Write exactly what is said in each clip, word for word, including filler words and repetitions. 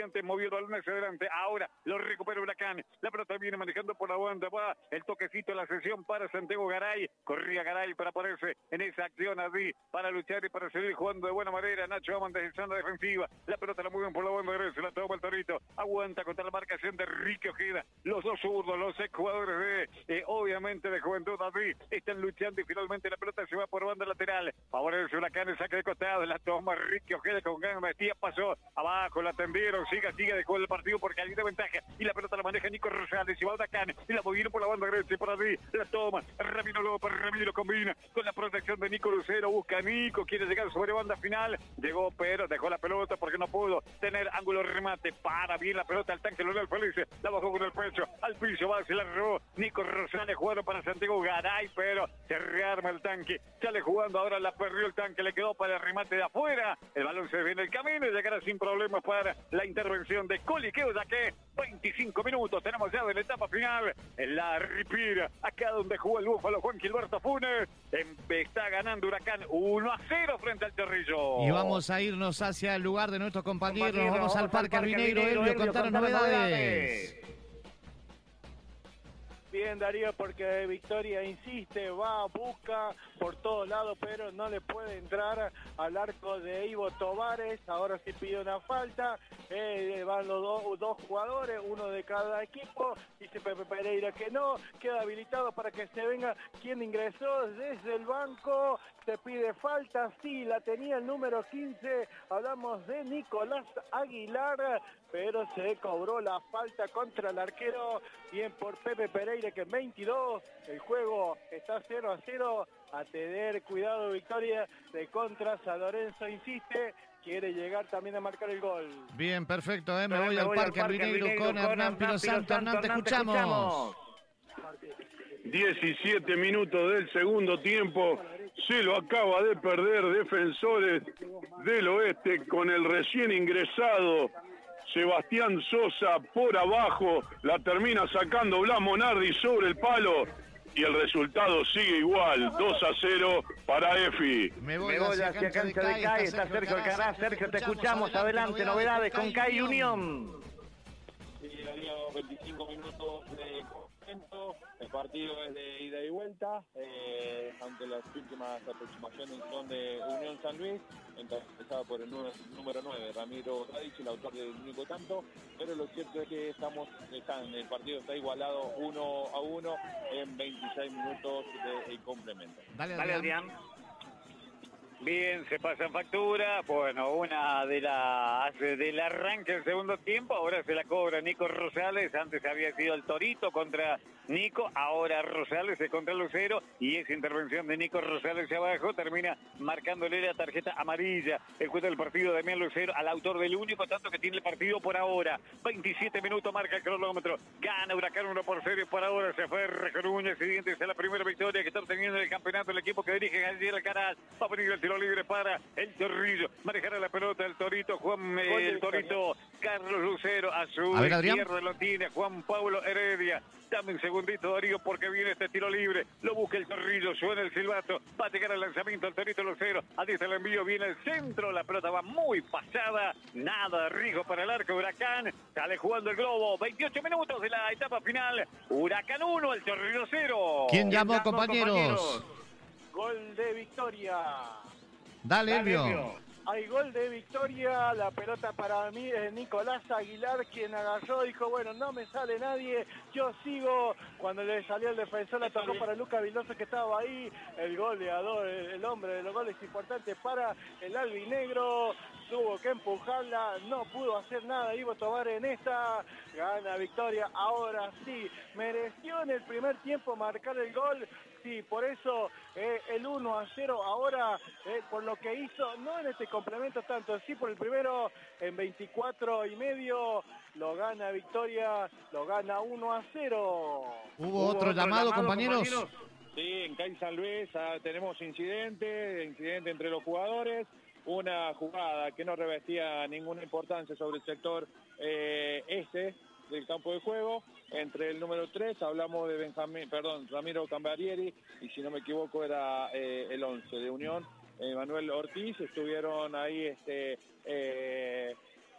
antes movió el balón hacia adelante, ahora lo recupera Huracán, la pelota viene manejando por la banda, va el toquecito de la sesión para Santiago Garay, corría Garay para ponerse en esa acción allí, para luchar y para seguir jugando de buena manera. Nacho Aman desde zona defensiva, la pelota la mueven por la banda derecha, la toma el Torito, aguanta contra la marcación de Enrique Ojeda, los dos zurdos, los ex jugadores de, eh, obviamente de Juventud allí, están luchando y finalmente la pelota se va por banda lateral, favorece Huracán, el saque de costado, la toma Enrique Ojeda con ganas, Matías pasó abajo, la tendieron, siga, siga, dejó el partido porque hay de ventaja, y la pelota la maneja Nico Rosales, y va Huracán, y la movieron por la banda derecha, y por allí, la toma, Ramiro López, Ramiro combina con la protección de Nico Lucero, busca a Nico, quiere llegar sobre banda final, llegó pero dejó la pelota porque no pudo tener ángulo de remate, para bien la pelota al tanque Leonel Felice, la bajó con el pecho, al piso va, se la robó, Nico Rosales jugaron para Santiago Garay, pero se rearma el tanque, sale jugando, ahora la perdió el tanque, le quedó para el remate de afuera, el balón se viene el camino y llegará sin problemas para la intervención de Coliqueo, ya que veinticinco minutos tenemos ya de la etapa final, en la Ripira, acá donde jugó el Búfalo Juan Gilberto Funes, está ganando Huracán uno a cero frente al Chorrillo. Y vamos a irnos hacia el lugar de nuestros compañeros, compañeros vamos al Parque Albinegro, Elvio, contanos novedades. Bien, Darío, porque Victoria insiste, va, busca por todos lados, pero no le puede entrar al arco de Ivo Tovares. Ahora sí pide una falta, eh, van los do, dos jugadores, uno de cada equipo. Dice Pepe Pereira que no, queda habilitado para que se venga quien ingresó desde el banco. Se pide falta, sí, la tenía el número quince, hablamos de Nicolás Aguilar, pero se cobró la falta contra el arquero. Bien por Pepe Pereira, que en veintidós el juego está cero a cero. A tener cuidado, Victoria de contra. San Lorenzo insiste, quiere llegar también a marcar el gol. Bien, perfecto, eh, me, me voy, voy al Parque Albinegro con, con Hernán Pino Santo. Hernán, te escuchamos. diecisiete minutos del segundo tiempo, se lo acaba de perder Defensores del Oeste con el recién ingresado Sebastián Sosa por abajo, la termina sacando Blas Monardi sobre el palo y el resultado sigue igual, dos a cero para Efi. Me voy, Me voy hacia cancha, cancha de CAI, está Sergio Alcaraz. Sergio, te escuchamos, adelante, novedades con CAI Unión. Sí, daríamos veinticinco minutos de contento. El partido es de ida y vuelta, eh, aunque las últimas aproximaciones son de Unión San Luis, empezado por el número nueve, Ramiro Radic, el autor del único tanto, pero lo cierto es que estamos, están, el partido está igualado uno a uno en veintiséis minutos de, de complemento. Dale, Dale Adrián. Bien, se pasan factura, bueno, una de las del arranque del segundo tiempo, ahora se la cobra Nico Rosales, antes había sido el Torito contra Nico, ahora Rosales es contra Lucero, y esa intervención de Nico Rosales hacia abajo termina marcándole la tarjeta amarilla, el juez del partido Damián Lucero, al autor del único tanto que tiene el partido por ahora, veintisiete minutos marca el cronómetro, gana Huracán uno por cero, por ahora se aferra con uñas y dientes a la primera victoria que está obteniendo en el campeonato el equipo que dirige Javier Alcaraz, va a venir el tiro libre para el Chorrillo, manejará la pelota el Torito, Juan, eh, el Torito, Carlos Lucero, a su a ver, izquierda lo tiene Juan Pablo Heredia, dame un segundito Darío porque viene este tiro libre, lo busca el Chorrillo, suena el silbato, va a llegar el lanzamiento el Torito Lucero, ahí está el envío, viene el centro, la pelota va muy pasada, nada de riesgo para el arco Huracán, sale jugando el globo, veintiocho minutos de la etapa final, Huracán uno, el Chorrillo cero. ¿Quién llamó, compañeros? compañeros? Gol de Victoria. Dale, Elvio. Hay gol de Victoria, la pelota para mí es Nicolás Aguilar, quien agarró, dijo, bueno, no me sale nadie, yo sigo. Cuando le salió el defensor, la tocó para Lucas Vildoso, que estaba ahí, el goleador, el hombre de los goles importantes para el albinegro, tuvo que empujarla, no pudo hacer nada Ivo Tovares en esta, gana Victoria, ahora sí, mereció en el primer tiempo marcar el gol. Sí, por eso eh, el uno a cero ahora, eh, por lo que hizo, no en este complemento tanto, sí por el primero, en veinticuatro y medio, lo gana Victoria, lo gana uno a cero. ¿Hubo, ¿Hubo otro, otro llamado, llamado compañeros? compañeros? Sí, en CAI San Luis ah, tenemos incidente, incidente entre los jugadores, una jugada que no revestía ninguna importancia sobre el sector eh, este del campo de juego, entre el número tres, hablamos de Benjamín, perdón, Ramiro Cambarieri, y si no me equivoco era eh, el once de Unión, eh, Manuel Ortiz, estuvieron ahí este, eh,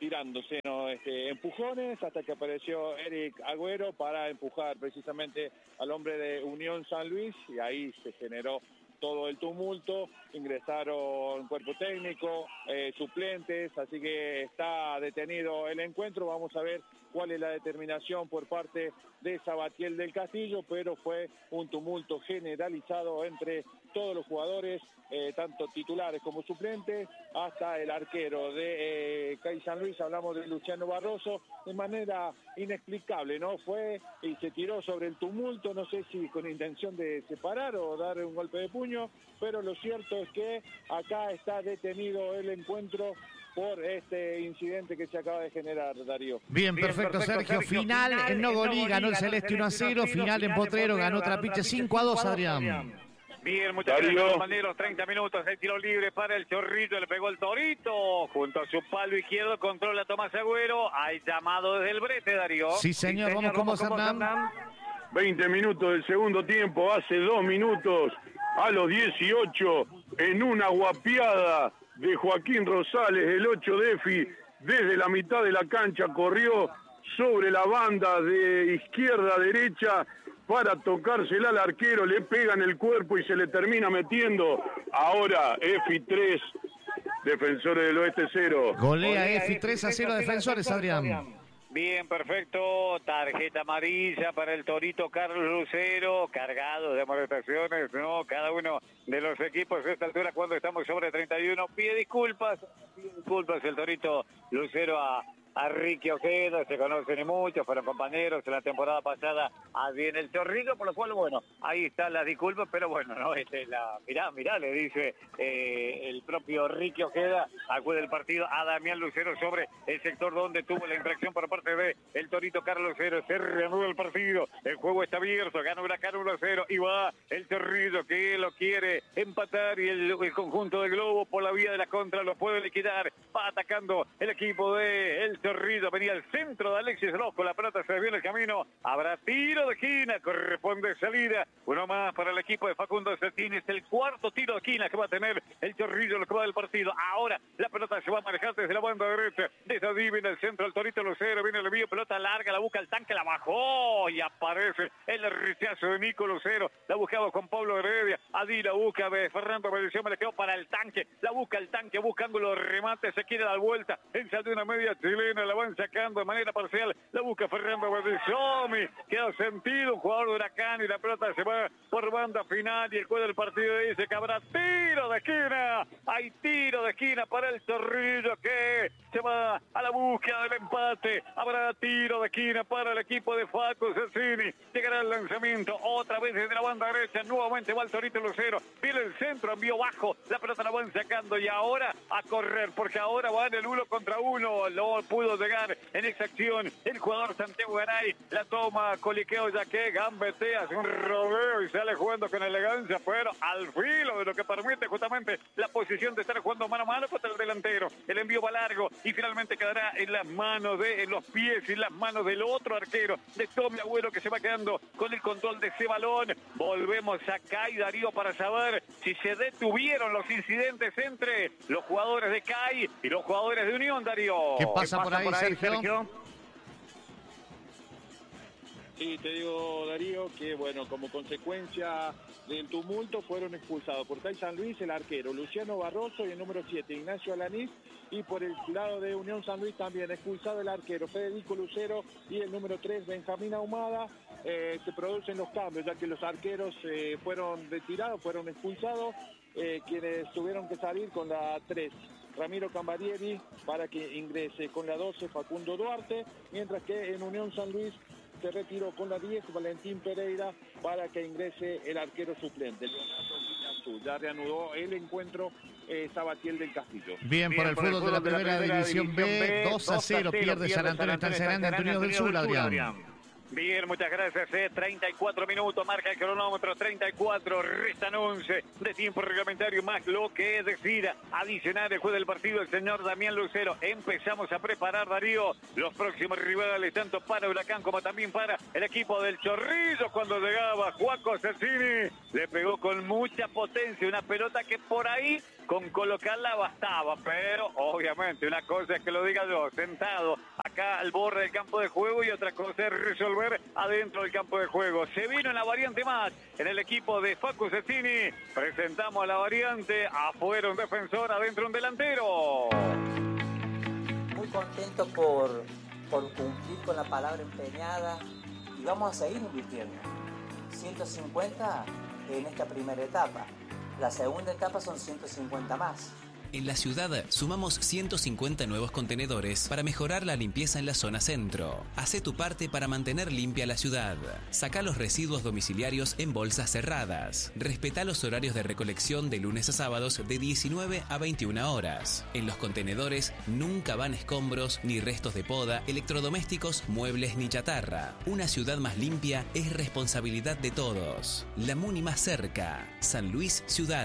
tirándose, ¿no? este, empujones hasta que apareció Eric Agüero para empujar precisamente al hombre de Unión San Luis y ahí se generó todo el tumulto, ingresaron cuerpo técnico, eh, suplentes, así que está detenido el encuentro. Vamos a ver cuál es la determinación por parte de Sabatiel del Castillo, pero fue un tumulto generalizado entre todos los jugadores, eh, tanto titulares como suplentes, hasta el arquero de eh, C A I San Luis, hablamos de Luciano Barroso, de manera inexplicable, ¿no? Fue y se tiró sobre el tumulto, no sé si con intención de separar o dar un golpe de puño, pero lo cierto es que acá está detenido el encuentro por este incidente que se acaba de generar, Darío. Bien, Bien, perfecto, perfecto, Sergio. Sergio. Final, Final en Nogolí, en ganó el Nogolí, Celeste uno a cero. Final en Potrero, ganó Trapiche cinco a dos, Adrián. Bien, muchas Darío. gracias, compañeros. treinta minutos, el tiro libre para el Chorrito, le pegó el Torito. Junto a su palo izquierdo, controla Tomás Agüero. Hay llamado desde el brete, Darío. Sí, señor, vamos con vos, Hernán. veinte minutos del segundo tiempo, hace dos minutos, a los dieciocho, en una guapiada de Joaquín Rosales, el ocho de Efi, desde la mitad de la cancha corrió sobre la banda de izquierda a derecha para tocársela al arquero, le pega en el cuerpo y se le termina metiendo. Ahora Efi tres, Defensores del Oeste cero. Golea Efi tres a cero, Defensores, Adrián. Bien, perfecto. Tarjeta amarilla para el Torito Carlos Lucero, cargado de amonestaciones, ¿no? Cada uno de los equipos a esta altura, cuando estamos sobre treinta y uno, pide disculpas, pide disculpas el Torito Lucero a, a Ricky Ojeda, se conocen y mucho, fueron compañeros en la temporada pasada allí en el Chorrillo, por lo cual, bueno, ahí están las disculpas, pero bueno, no, este, la, mirá, mirá, le dice eh, el propio Ricky Ojeda, acude el partido a Damián Lucero sobre el sector donde tuvo la infracción por parte de el Torito Carlos Lucero. Se reanuda el partido, el juego está abierto, gana Huracán uno a cero y va el Chorrillo que lo quiere empatar y el, el conjunto del Globo por la vía de la contra lo puede liquidar, va atacando el equipo de el Chorrillo, venía al centro de Alexis Rosco, la pelota se desvió en el camino, habrá tiro de esquina, corresponde salida, uno más para el equipo de Facundo Cetín, es el cuarto tiro de esquina que va a tener el Chorrillo, lo que va del partido. Ahora la pelota se va a manejar desde la banda derecha, desde allí viene el centro, el Torito Lucero, viene el envío, pelota larga, la busca el tanque, la bajó y aparece el rechazo de Nico Lucero, la buscaba con Pablo Heredia, allí la busca de Fernando Bendición, me le quedó para el tanque, la busca el tanque, buscando los remates, se quiere dar vuelta, ensayó una media chilena, la van sacando de manera parcial, la busca Fernando Bendición, queda sentido un jugador de Huracán y la pelota se va por banda final y el juez del partido dice que habrá tiro de esquina, hay tiro de esquina para el Chorrillo que se va a la búsqueda del empate, habrá tiro de esquina para el equipo de Facu Cecchini, llegará el lanzamiento otra vez desde la banda derecha, nuevamente va el Torito Lucero, viene el centro, envió bajo, la pelota la van sacando y ahora a correr, porque ahora van el uno contra uno, lo pudo llegar en esa acción el jugador Santiago Garay, la toma Coliqueo ya que gambetea, hace un rodeo y sale jugando con elegancia, pero al filo de lo que permite justamente la posición de estar jugando mano a mano contra el delantero, el envío va largo y finalmente quedará en las manos de en los pies y las manos del otro arquero, de Tommy Agüero, que se va quedando con el control de ese balón. Volvemos acá y Darío para saber si se detuvieron los incidentes entre los jugadores de C A I y los jugadores de Unión, Darío. ¿Qué pasa, ¿Qué pasa por ahí, por ahí Sergio? Sergio? Sí, te digo, Darío, que bueno, como consecuencia del tumulto fueron expulsados por C A I San Luis el arquero Luciano Barroso y el número siete Ignacio Alanís, y por el lado de Unión San Luis también expulsado el arquero Federico Lucero y el número tres Benjamín Ahumada. Eh, se producen los cambios ya que los arqueros eh, fueron retirados, fueron expulsados, eh, quienes tuvieron que salir con la tres Ramiro Cambarieri para que ingrese con la doce Facundo Duarte, mientras que en Unión San Luis se retiró con la diez Valentín Pereira para que ingrese el arquero suplente. Ya reanudó el encuentro eh, Sabatiel del Castillo. Bien, Bien por el por fútbol, el fútbol de la primera, primera división, división B, dos a cero, pierde San Antonio Estanciarán de Unidos del Sur, Adrián. Bien, muchas gracias. Eh. treinta y cuatro minutos, marca el cronómetro, treinta y cuatro, restan once de tiempo reglamentario, más lo que decida adicionar el juez del partido, el señor Damián Lucero. Empezamos a preparar, Darío, los próximos rivales, tanto para Huracán como también para el equipo del Chorrillo. Cuando llegaba Joaco Cecchini, le pegó con mucha potencia una pelota que por ahí con colocarla bastaba, pero obviamente una cosa es que lo diga yo, sentado acá al borde del campo de juego, y otra cosa es resolver adentro del campo de juego. Se vino en la variante más en el equipo de Facu Cecchini. Presentamos a la variante, afuera un defensor, adentro un delantero. Muy contento por, por cumplir con la palabra empeñada, y vamos a seguir invirtiendo. ciento cincuenta en esta primera etapa. La segunda etapa son ciento cincuenta más. En la ciudad sumamos ciento cincuenta nuevos contenedores para mejorar la limpieza en la zona centro. Hacé tu parte para mantener limpia la ciudad. Sacá los residuos domiciliarios en bolsas cerradas. Respetá los horarios de recolección de lunes a sábados de diecinueve a veintiuna horas. En los contenedores nunca van escombros ni restos de poda, electrodomésticos, muebles ni chatarra. Una ciudad más limpia es responsabilidad de todos. La Muni más cerca. San Luis Ciudad.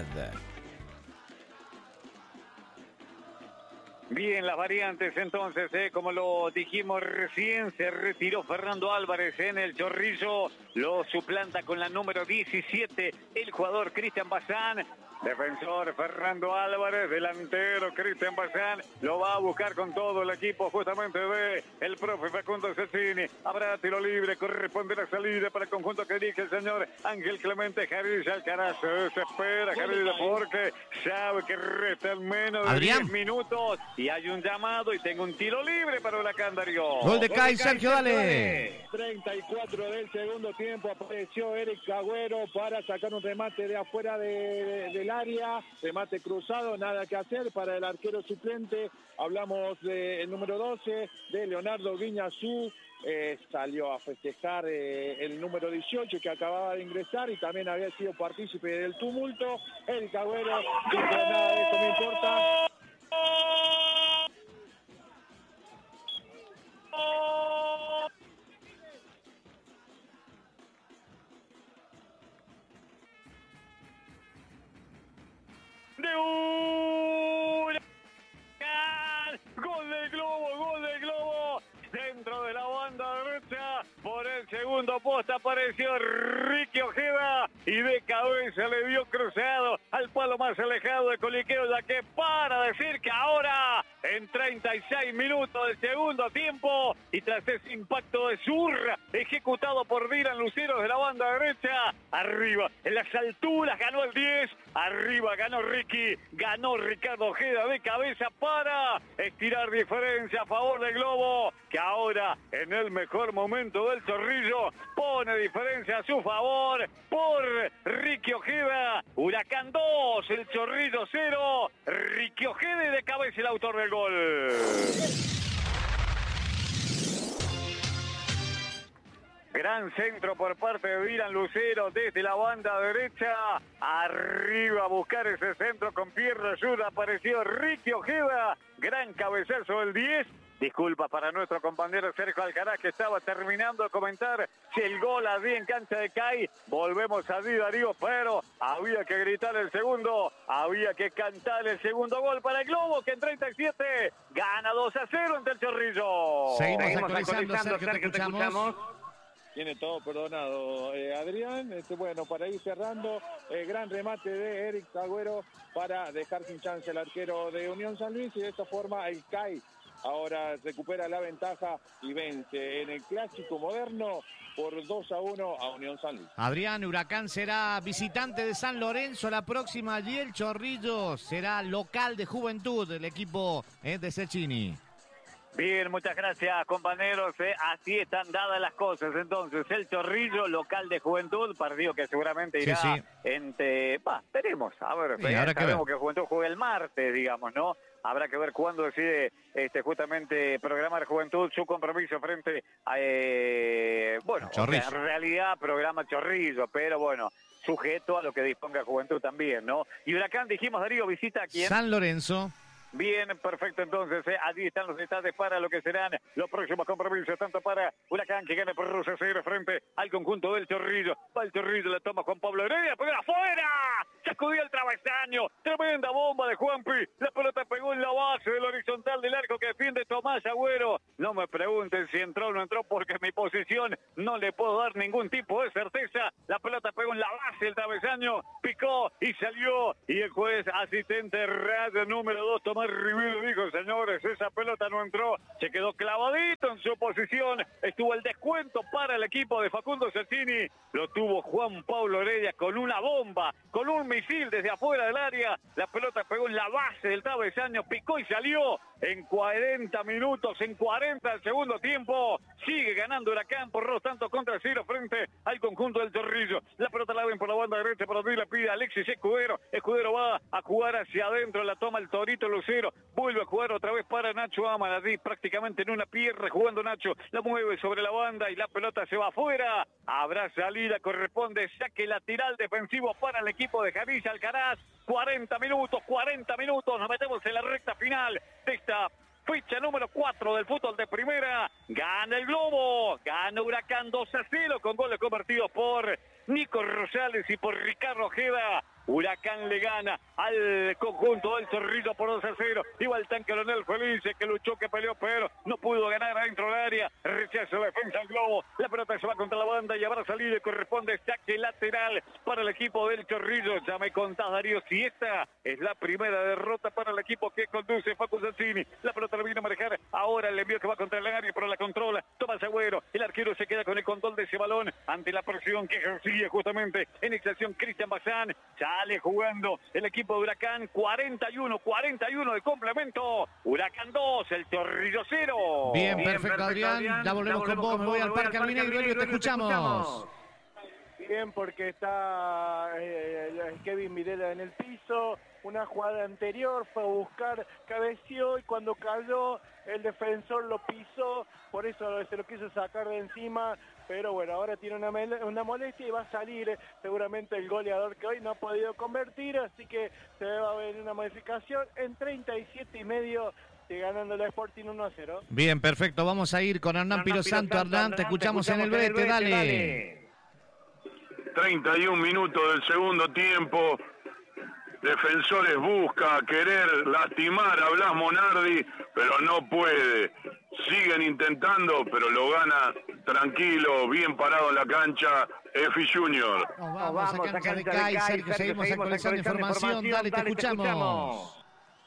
Bien, las variantes entonces, eh, como lo dijimos recién, se retiró Fernando Álvarez en el Chorrillo, lo suplanta con la número diecisiete, el jugador Cristian Bazán. Defensor Fernando Álvarez, delantero Cristian Bazán, lo va a buscar con todo el equipo justamente de el profe Facundo Cecchini. Habrá tiro libre, corresponde la salida para el conjunto que dirige el señor Ángel Clemente Jarilla Alcaraz. Se desespera Jarilla porque sabe que restan menos de diez minutos y hay un llamado y tengo un tiro libre para Huracán, Darío. Gol de Cay, Sergio, dale. treinta y cuatro del segundo tiempo, apareció Eric Agüero para sacar un remate de afuera de, de, del área, remate cruzado, nada que hacer para el arquero suplente. Hablamos del número doce, de Leonardo Guiñazú. Eh, salió a festejar eh, el número dieciocho que acababa de ingresar y también había sido partícipe del tumulto. Eric Agüero dijo: nada de esto me importa. De Huracán, gol del Globo, gol del Globo, dentro de la banda derecha, por el segundo poste apareció Ricky Ojeda y de cabeza le dio cruzado al palo más alejado de Coliqueo, ya que para decir que ahora en treinta y seis minutos del segundo tiempo y tras ese impacto de Zurra ejecutado por Dylan Lucero de la banda derecha, arriba en las alturas ganó el diez, arriba ganó Ricky, ganó Ricardo Ojeda de cabeza para estirar diferencia a favor del Globo, que ahora en el mejor momento del Chorrillo pone diferencia a su favor por Ricky Ojeda. Huracán dos, el Chorrillo cero, Ricky Ojeda de cabeza el autor del gol. Gran centro por parte de Dylan Lucero desde la banda derecha. Arriba a buscar ese centro con pierna ayuda. Apareció Ricky Ojeda. Gran cabezazo del diez. Disculpas para nuestro compañero Sergio Alcaraz, que estaba terminando de comentar si el gol allí en cancha de Cay. Volvemos allí, Darío, pero había que gritar el segundo, había que cantar el segundo gol para el Globo, que en treinta y siete gana dos a cero ante el Chorrillo. Seguimos, Seguimos actualizando, actualizando, Sergio, te Sergio, te escuchamos. Tiene todo perdonado, eh, Adrián. Este, bueno, para ir cerrando, eh, gran remate de Eric Agüero para dejar sin chance al arquero de Unión San Luis, y de esta forma el C A I ahora recupera la ventaja y vence en el clásico moderno por dos a uno a Unión San Luis. Adrián, Huracán será visitante de San Lorenzo la próxima y el Chorrillo será local de Juventud, el equipo eh, de Cecchini. Bien, muchas gracias, compañeros. Eh, así están dadas las cosas. Entonces, el Chorrillo, local de Juventud, partido que seguramente irá sí, sí. entre... Va, veremos. A ver, Sí, eh, habrá que sabemos ver. que Juventud juega el martes, digamos, ¿no? Habrá que ver cuándo decide este, justamente programar Juventud su compromiso frente a... Eh, bueno, o sea, en realidad programa Chorrillo, pero bueno, sujeto a lo que disponga Juventud también, ¿no? Y Huracán, dijimos, Darío, visita a quién. San Lorenzo. Bien, perfecto, entonces, eh, allí están los detalles para lo que serán los próximos compromisos, tanto para Huracán, que gana por dos a cero frente al conjunto del Chorrillo. Va el Chorrillo, la toma Juan Pablo Heredia, pegó afuera, sacudió el travesaño, tremenda bomba de Juanpi, la pelota pegó en la base del horizontal del arco que defiende Tomás Agüero. No me pregunten si entró o no entró, porque en mi posición no le puedo dar ningún tipo de certeza. La pelota pegó en la base del travesaño, picó y salió, y el juez asistente radio número dos, Tomás Rivero, dijo: señores, esa pelota no entró, se quedó clavadito en su posición. Estuvo el descuento para el equipo de Facundo Cecchini, lo tuvo Juan Pablo Heredia con una bomba, con un misil desde afuera del área. La pelota pegó en la base del travesaño, picó y salió en cuarenta minutos, en cuarenta del segundo tiempo. Sigue ganando Huracán por dos tantos contra cero frente al conjunto del Chorrillo. La pelota la ven por la banda derecha, por donde la pide Alexis Escudero. Escudero va a jugar hacia adentro, la toma el Torito Lucero, vuelve a jugar otra vez para Nacho Amanadí, prácticamente en una pierna jugando Nacho, la mueve sobre la banda y la pelota se va afuera. Habrá salida, corresponde saque lateral defensivo para el equipo de Javier Alcaraz. cuarenta minutos, cuarenta minutos, nos metemos en la recta final de esta fecha número cuatro del fútbol de primera. Gana el Globo, gana Huracán dos a cero con goles convertidos por Nico Rosales y por Ricardo Ojeda. Huracán le gana al conjunto del Chorrillo por dos a cero. Iba el tanque Leonel Felice, que luchó, que peleó, pero no pudo ganar adentro del área. Rechaza la defensa del Globo. La pelota se va contra la banda y habrá salido y corresponde saque lateral para el equipo del Chorrillo. Ya me contás, Darío, si esta es la primera derrota para el equipo que conduce Facu Cecchini. La pelota la viene a manejar ahora el envío que va contra el área, pero la controla Tomás Agüero. El arquero se queda con el control de ese balón ante la presión que ejercía justamente en excepción Cristian Bazán. Sale jugando el equipo de Huracán, cuarenta y uno, cuarenta y uno de complemento. Huracán dos, el Chorrillo cero. Bien, Bien perfecto, Adrián. Adrián. Ya volvemos con vos. Me voy al Parque Albinegro y te escuchamos. Bien, porque está eh, Kevin Videla en el piso. Una jugada anterior fue a buscar, cabeció y cuando cayó el defensor lo pisó, por eso se lo quiso sacar de encima. Pero bueno, ahora tiene una, una molestia y va a salir seguramente el goleador que hoy no ha podido convertir, así que se va a ver una modificación en treinta y siete y medio, ganando el Sporting uno a cero. Bien, perfecto, vamos a ir con Hernán Piro Santo. Hernán, te escuchamos en el brete, dale. dale. treinta y un minutos del segundo tiempo. Defensores busca querer lastimar a Blas Monardi, pero no puede. Siguen intentando, pero lo gana tranquilo, bien parado en la cancha, Efi Junior. Nos vamos, vamos a cancha, cancha de Kaiser, Sergio, seguimos actualizando información, información. Dale, te, dale escuchamos. te escuchamos.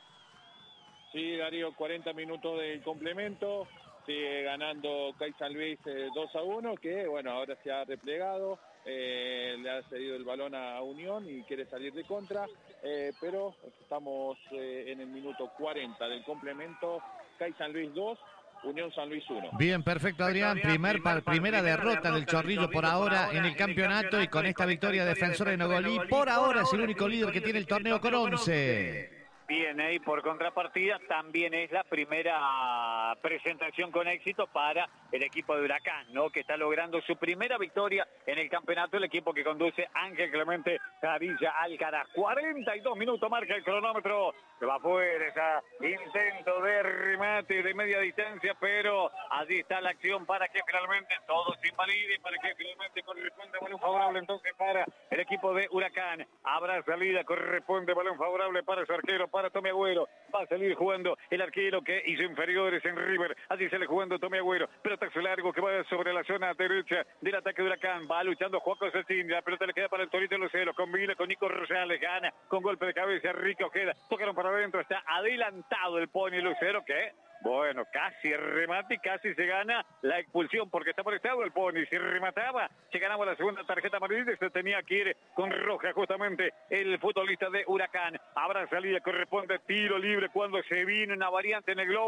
Sí, Darío, cuarenta minutos del complemento. Sigue ganando CAI San Luis eh, dos a uno, que bueno, ahora se ha replegado. Eh, le ha cedido el balón a Unión y quiere salir de contra, eh, pero estamos eh, en el minuto cuarenta del complemento. CAI San Luis dos, Unión San Luis uno. Bien, perfecto, Adrián. Primer, primer, primera derrota, derrota del Chorrillo, Chorrillo por ahora en el campeonato, y con esta victoria Defensores de Nogolí, por ahora es el único líder que tiene el torneo con once. Bien, y por contrapartida también es la primera presentación con éxito para el equipo de Huracán, ¿no? Que está logrando su primera victoria en el campeonato, el equipo que conduce Ángel Clemente Javilla Alcaraz. cuarenta y dos minutos marca el cronómetro, se va afuera ese intento de remate de media distancia, pero allí está la acción para que finalmente todo se invalide, para que finalmente corresponde balón favorable entonces para el equipo de Huracán. Habrá salida, corresponde balón favorable para su arquero, para Tommy Agüero. Va a salir jugando el arquero que hizo inferiores en River. Allí sale jugando Tommy Agüero. Pelotazo largo que va sobre la zona derecha del ataque de Huracán. Va luchando Juaco Cecchini. La pelota le queda para el Torito Lucero. Combina con Nico Rosales. Gana con golpe de cabeza. Rico Ojeda. Tocaron para adentro. Está adelantado el Pony Lucero que... Bueno, casi remate y casi se gana la expulsión porque está molestado el Pony. Si remataba, se ganaba la segunda tarjeta amarilla y se tenía que ir con roja justamente el futbolista de Huracán. Habrá salida, corresponde tiro libre cuando se vino una variante en el globo.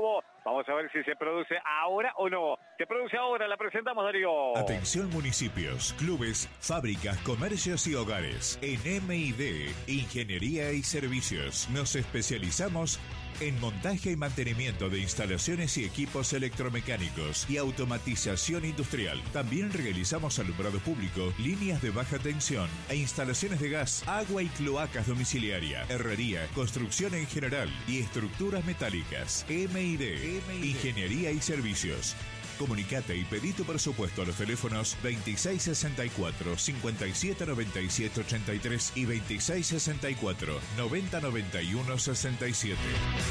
Vamos a ver si se produce ahora o no. Se produce ahora, la presentamos, Darío. Atención municipios, clubes, fábricas, comercios y hogares. En M I D, Ingeniería y Servicios, nos especializamos en montaje y mantenimiento de instalaciones y equipos electromecánicos y automatización industrial. También realizamos alumbrado público, líneas de baja tensión e instalaciones de gas, agua y cloacas domiciliaria, herrería, construcción en general y estructuras metálicas. M I D, Ingeniería y Servicios. Comunicate y pedí tu presupuesto a los teléfonos veintiséis sesenta y cuatro, cincuenta y siete noventa y siete ochenta y tres y veintiséis sesenta y cuatro, noventa noventa y uno sesenta y siete.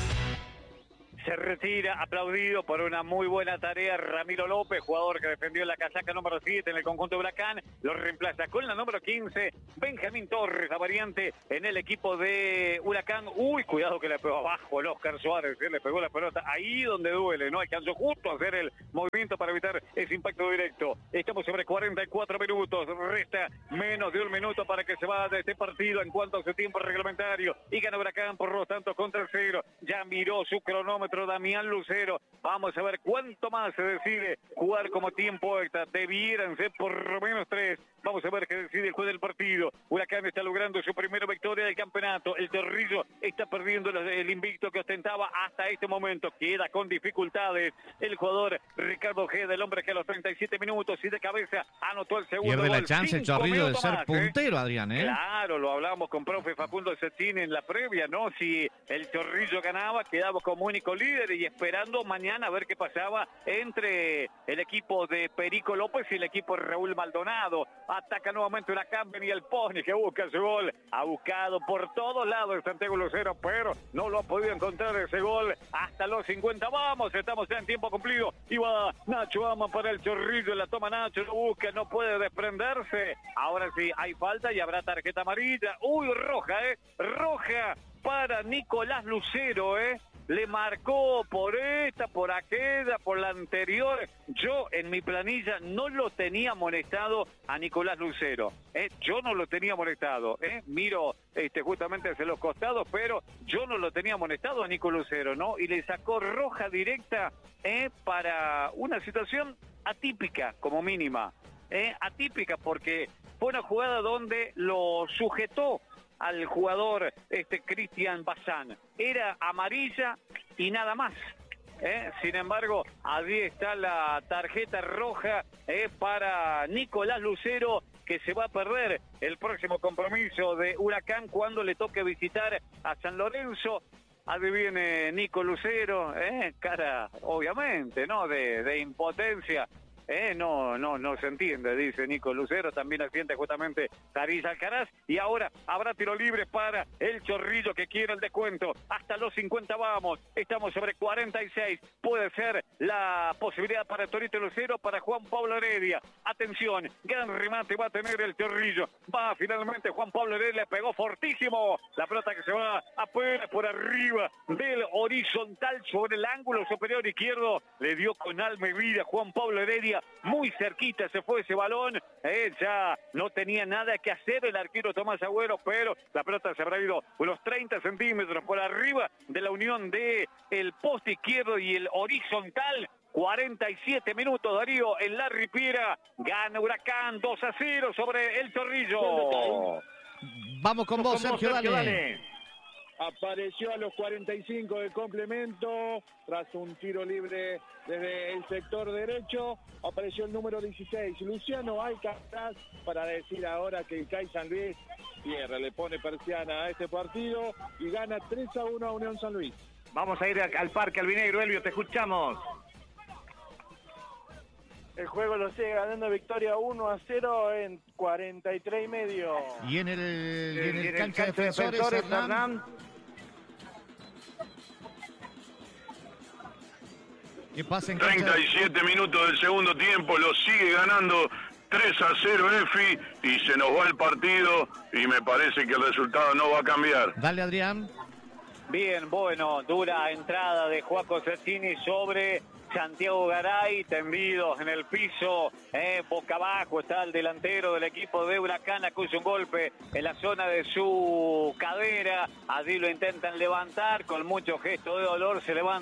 Se retira, aplaudido por una muy buena tarea, Ramiro López, jugador que defendió la casaca número siete en el conjunto de Huracán. Lo reemplaza con la número quince, Benjamín Torres, la variante en el equipo de Huracán. Uy, cuidado que le pegó abajo el Oscar Suárez, ¿eh? Le pegó la pelota ahí donde duele, ¿no? Alcanzó justo a hacer el movimiento para evitar ese impacto directo. Estamos sobre cuarenta y cuatro minutos, resta menos de un minuto para que se vaya este partido en cuanto a su tiempo reglamentario. Y gana Huracán por los tantos contra el cero. Ya miró su cronómetro Damián Lucero. Vamos a ver cuánto más se decide jugar como tiempo extra. Debieran ser por lo menos tres. Vamos a ver qué decide el juez del partido. Huracán está logrando su primera victoria del campeonato. El Torrillo está perdiendo el invicto que ostentaba hasta este momento. Queda con dificultades el jugador Ricardo Ojeda, el hombre que a los treinta y siete minutos y de cabeza anotó el segundo Pierde gol. la chance el Chorrillo de ser más, puntero, ¿eh? Adrián, ¿eh? Claro, lo hablamos con profe Facundo Ceccini en la previa, ¿no? Si el Chorrillo ganaba, quedaba como único líder y esperando mañana a ver qué pasaba entre el equipo de Perico López y el equipo de Raúl Maldonado. Ataca nuevamente Huracán, venía el Pony que busca su gol. Ha buscado por todos lados el Santiago Lucero, pero no lo ha podido encontrar ese gol hasta los cincuenta. Vamos, estamos ya en tiempo cumplido. Y va Nacho Ama para el Chorrillo, la toma Nacho, lo busca, no puede desprenderse. Ahora sí, hay falta y habrá tarjeta amarilla. Uy, roja, ¿eh? Roja para Nicolás Lucero, ¿eh? Le marcó por esta, por aquella, por la anterior. Yo en mi planilla no lo tenía molestado a Nicolás Lucero. ¿eh? Yo no lo tenía molestado. ¿eh? Miro este, justamente hacia los costados, pero yo no lo tenía molestado a Nicolás Lucero, ¿no? Y le sacó roja directa ¿eh? para una situación atípica, como mínima. ¿eh? Atípica porque fue una jugada donde lo sujetó al jugador este Cristian Bazán. Era amarilla y nada más. ¿eh? Sin embargo, allí está la tarjeta roja ¿eh? para Nicolás Lucero, que se va a perder el próximo compromiso de Huracán cuando le toque visitar a San Lorenzo. Allí viene Nico Lucero, ¿eh? cara obviamente, ¿no? De, de impotencia. Eh, no, no, no se entiende, dice Nico Lucero, también asiente justamente Tariz Alcaraz, y ahora habrá tiro libre para el Chorrillo que quiere el descuento, hasta los cincuenta vamos, estamos sobre cuarenta y seis, puede ser la posibilidad para Torito Lucero, para Juan Pablo Heredia, atención, gran remate va a tener el Chorrillo, va finalmente Juan Pablo Heredia, le pegó fortísimo, la pelota que se va apenas por arriba del horizontal sobre el ángulo superior izquierdo, le dio con alma y vida Juan Pablo Heredia, muy cerquita se fue ese balón, eh, ya no tenía nada que hacer el arquero Tomás Agüero, pero la pelota se habrá ido unos treinta centímetros por arriba de la unión de el poste izquierdo y el horizontal. cuarenta y siete minutos, Darío, en la Ripiera, gana Huracán dos a cero sobre el Chorrillo. Vamos con vos, Sergio, Sergio dale. dale. Apareció a los cuarenta y cinco de complemento, tras un tiro libre desde el sector derecho, apareció el número dieciséis, Luciano Alcaraz, para decir ahora que el C A I San Luis cierra, le pone persiana a este partido y gana tres a uno a Unión San Luis. Vamos a ir al Parque Albinegro, Elvio, te escuchamos. El juego lo sigue ganando Victoria uno a cero en cuarenta y tres y medio. Y en el, y en el, y en cancha, el cancha de defensores, defensores, Hernán. Hernán. ¿Qué pasa en treinta y siete minutos del segundo tiempo, lo sigue ganando tres a cero Efi y se nos va el partido y me parece que el resultado no va a cambiar. Dale, Adrián. Bien, bueno, dura entrada de Joaco Ceccini sobre Santiago Garay, tendidos en el piso, eh, boca abajo está el delantero del equipo de Huracán, acusa un golpe en la zona de su cadera, allí lo intentan levantar, con mucho gesto de dolor se levanta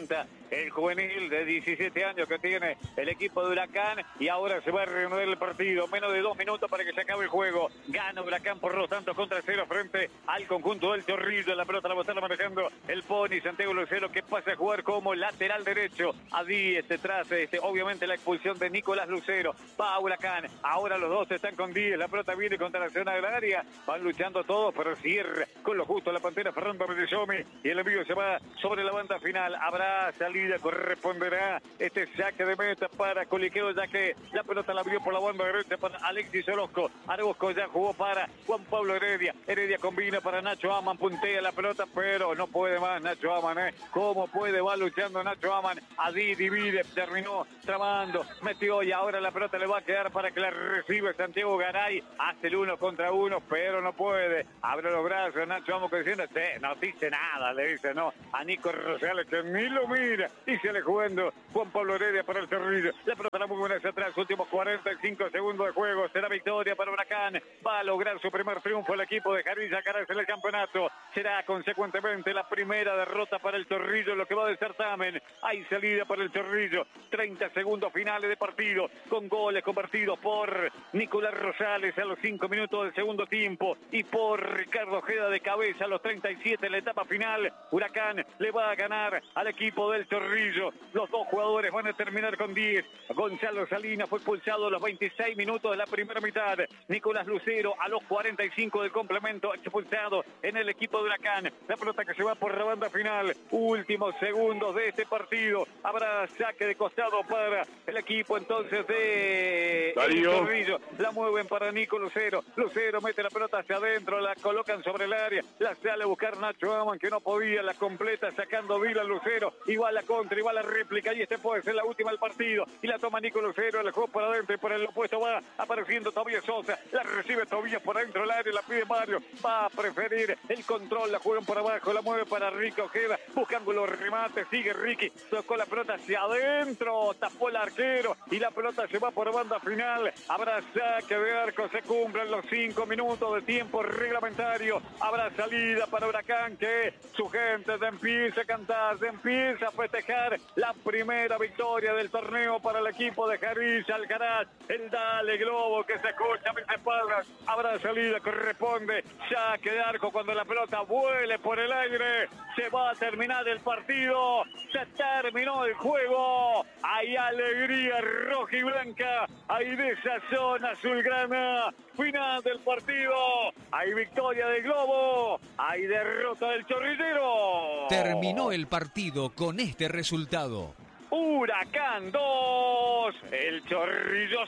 el juvenil de diecisiete años que tiene el equipo de Huracán, y ahora se va a reanudar el partido. Menos de dos minutos para que se acabe el juego. Gana Huracán por los tantos contra cero frente al conjunto del Chorrillo. La pelota la va a estar manejando el Pony Santiago Lucero, que pasa a jugar como lateral derecho. A diez detrás, este, obviamente la expulsión de Nicolás Lucero. Va a Huracán. Ahora los dos están con diez. La pelota viene contra la zona agraria. Van luchando todos, pero cierra con lo justo la pantera Fernando Bellisomi. Y el envío se va sobre la banda final. Habrá salida, corresponderá este saque de meta para Coliqueo, ya que la pelota la abrió por la banda derecha para Alexis Orozco. Orozco ya jugó para Juan Pablo Heredia. Heredia combina para Nacho Aman. Puntea la pelota, pero no puede más Nacho Aman, ¿eh? ¿Cómo puede? Va luchando Nacho Aman. Adí divide, terminó trabando, metió, y ahora la pelota le va a quedar para que la reciba Santiago Garay. Hace el uno contra uno, pero no puede. Abre los brazos Nacho Aman diciendo, no dice nada, le dice no a Nico Rosales, que ni lo mira, y se le jugando Juan Pablo Heredia para el Cerrillo. La pelota la muy buena hacia atrás, últimos cuarenta y cinco segundos de juego. Será victoria para Huracán. Va a lograr su primer triunfo el equipo de Jarín Yacarás en el campeonato. Será consecuentemente la primera derrota para el Chorrillo, lo que va del certamen. Hay salida para el Chorrillo. treinta segundos finales de partido, con goles convertidos por Nicolás Rosales a los cinco minutos del segundo tiempo y por Ricardo Ojeda de cabeza a los treinta y siete en la etapa final. Huracán le va a ganar al equipo del Chorrillo. Los dos jugadores van a terminar con diez. Gonzalo Salinas fue expulsado a los veintiséis minutos de la primera mitad. Nicolás Lucero a los cuarenta y cinco del complemento expulsado en el equipo de Huracán. La pelota que se va por la banda final. Últimos segundos de este partido. Habrá saque de costado para el equipo entonces de Chorrillo. La mueven para Nico Lucero. Lucero mete la pelota hacia adentro, la colocan sobre el área, la sale a buscar Nacho Aman, que no podía, la completa sacando Vila Lucero, y va a la contra, y va a la réplica, y este puede ser la última del partido, y la toma Nico Lucero, el juego por adentro, y por el opuesto va apareciendo Tobías Sosa, la recibe Tobías por adentro del área, la pide Mario, va a preferir el control, la juegan por abajo, la mueve para Ricky Ojeda, buscando los remates, sigue Ricky, tocó la pelota hacia adentro, tapó el arquero, y la pelota se va por banda final. Habrá saque de arco, se cumplen los cinco minutos de tiempo reglamentario. Habrá salida para Huracán, que su gente se empieza a cantar, se empieza a festejar la primera victoria del torneo para el equipo de Jarín Alcaraz. El Dale Globo que se escucha a mis espaldas. Habrá salida, corresponde saque de arco cuando la pelota vuele por el aire. Se va a terminar el partido, se terminó el juego. Hay alegría roja y blanca, hay desazón azulgrana. Final del partido, hay victoria del Globo, hay derrota del Chorrillero. Terminó el partido con este resultado. Huracán dos, el Chorrillo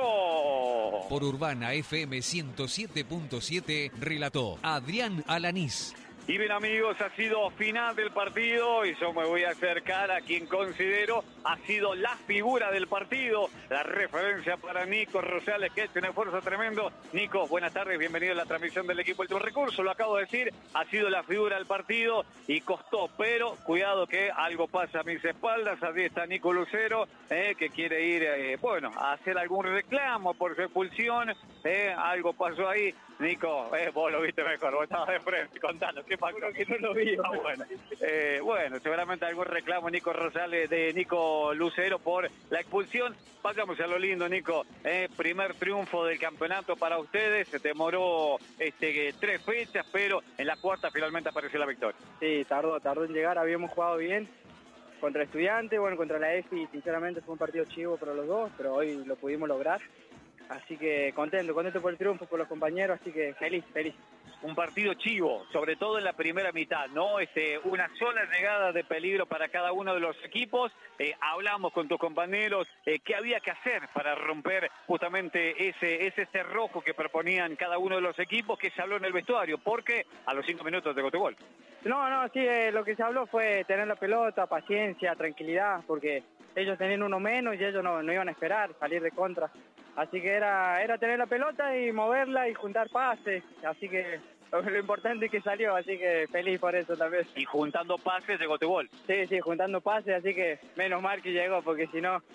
cero. Por Urbana F M ciento siete punto siete relató Adrián Alanís. Y bien amigos, ha sido final del partido y yo me voy a acercar a quien considero ha sido la figura del partido. La referencia para Nico Rosales, que ha hecho un esfuerzo tremendo. Nico, buenas tardes, bienvenido a la transmisión del equipo Último Recurso. Lo acabo de decir, ha sido la figura del partido y costó, pero cuidado que algo pasa a mis espaldas. Allí está Nico Lucero, eh, que quiere ir, eh, bueno, a hacer algún reclamo por su expulsión. Eh, algo pasó ahí. Nico, eh, vos lo viste mejor, vos estabas de frente, contanos, ¿qué pasó? Que no lo vi. Ah, bueno. Eh, bueno, seguramente algún reclamo Nico Rosales de Nico Lucero por la expulsión. Pasamos a lo lindo, Nico. Eh, primer triunfo del campeonato para ustedes. Se demoró este, tres fechas, pero en la cuarta finalmente apareció la victoria. Sí, tardó, tardó en llegar. Habíamos jugado bien contra Estudiantes, bueno, contra la E F I. Sinceramente fue un partido chivo para los dos, pero hoy lo pudimos lograr. Así que contento, contento por el triunfo, por los compañeros, así que feliz, feliz. Un partido chivo, sobre todo en la primera mitad, ¿no? Este, una sola llegada de peligro para cada uno de los equipos. Eh, hablamos con tus compañeros eh, qué había que hacer para romper justamente ese, ese cerrojo que proponían cada uno de los equipos, que se habló en el vestuario, porque a los cinco minutos de gol. No, no, sí, eh, lo que se habló fue tener la pelota, paciencia, tranquilidad, porque ellos tenían uno menos y ellos no, no iban a esperar salir de contra. Así que era, era tener la pelota y moverla y juntar pases, así que lo, lo importante es que salió, así que feliz por eso también. Y juntando pases llegó tu gol. Sí, sí, juntando pases, así que menos mal que llegó, porque si no,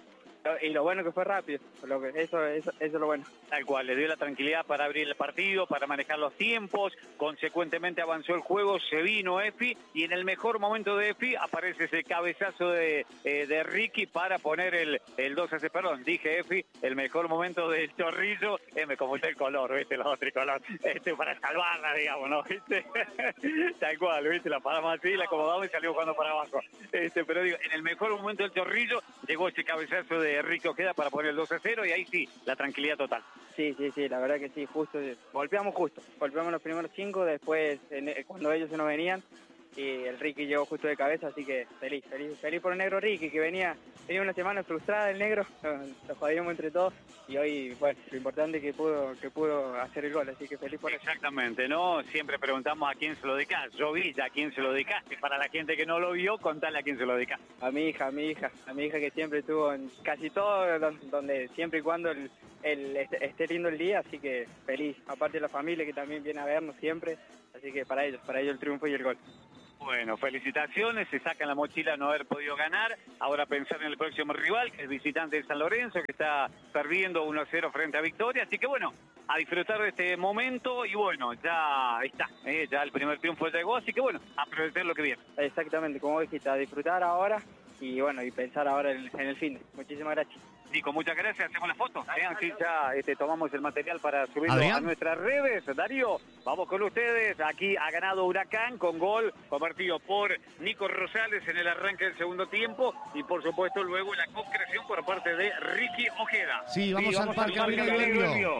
Y lo bueno que fue rápido, lo que, eso, eso, eso es lo bueno. Tal cual, le dio la tranquilidad para abrir el partido, para manejar los tiempos, consecuentemente avanzó el juego, se vino Efi, y en el mejor momento de Efi aparece ese cabezazo de, eh, de Ricky para poner el, el dos a cero, perdón, dije Efi, el mejor momento del Chorrillo, eh, me confundí el color, viste, los tricolor, este, para salvarla, digamos, ¿no? ¿Viste? Tal cual, viste, la paramos así, la acomodamos y salimos jugando para abajo. Este, pero digo, en el mejor momento del Chorrillo llegó ese cabezazo de Ricky Ojeda para poner el dos a cero y ahí sí, la tranquilidad total. Sí, sí, sí, la verdad que sí, justo, golpeamos justo, golpeamos los primeros cinco, después en, cuando ellos se nos venían, y el Ricky llegó justo de cabeza, así que feliz, feliz, feliz por el negro Ricky, que venía, tenía una semana frustrada el negro, lo jodíamos entre todos, y hoy, bueno, lo importante es que pudo, que pudo hacer el gol, así que feliz por eso. Exactamente, ¿no? Siempre preguntamos a quién se lo dedicás. Yo vi ya a quién se lo dedicaste. Para la gente que no lo vio, contale a quién se lo dedicás. A mi hija, a mi hija, a mi hija que siempre estuvo en casi todo, donde siempre y cuando el, el, esté lindo el día, así que feliz. Aparte de la familia que también viene a vernos siempre, así que para ellos, para ellos el triunfo y el gol. Bueno, felicitaciones, se sacan la mochila no haber podido ganar, ahora pensar en el próximo rival, que es visitante de San Lorenzo, que está perdiendo uno a cero frente a Victoria, así que bueno, a disfrutar de este momento y bueno, ya está, eh, ya el primer triunfo llegó, así que bueno, a aprovechar lo que viene. Exactamente, como dijiste, a disfrutar ahora y bueno, y pensar ahora en, en el fin. Muchísimas gracias. Nico, muchas gracias, hacemos la foto. Vean, sí, ya este, tomamos el material para subirlo ¿Adrián? a nuestras redes. Darío, vamos con ustedes. Aquí ha ganado Huracán con gol convertido por Nico Rosales en el arranque del segundo tiempo y por supuesto luego la concreción por parte de Ricky Ojeda. Sí, vamos, sí, vamos al Parque Albino.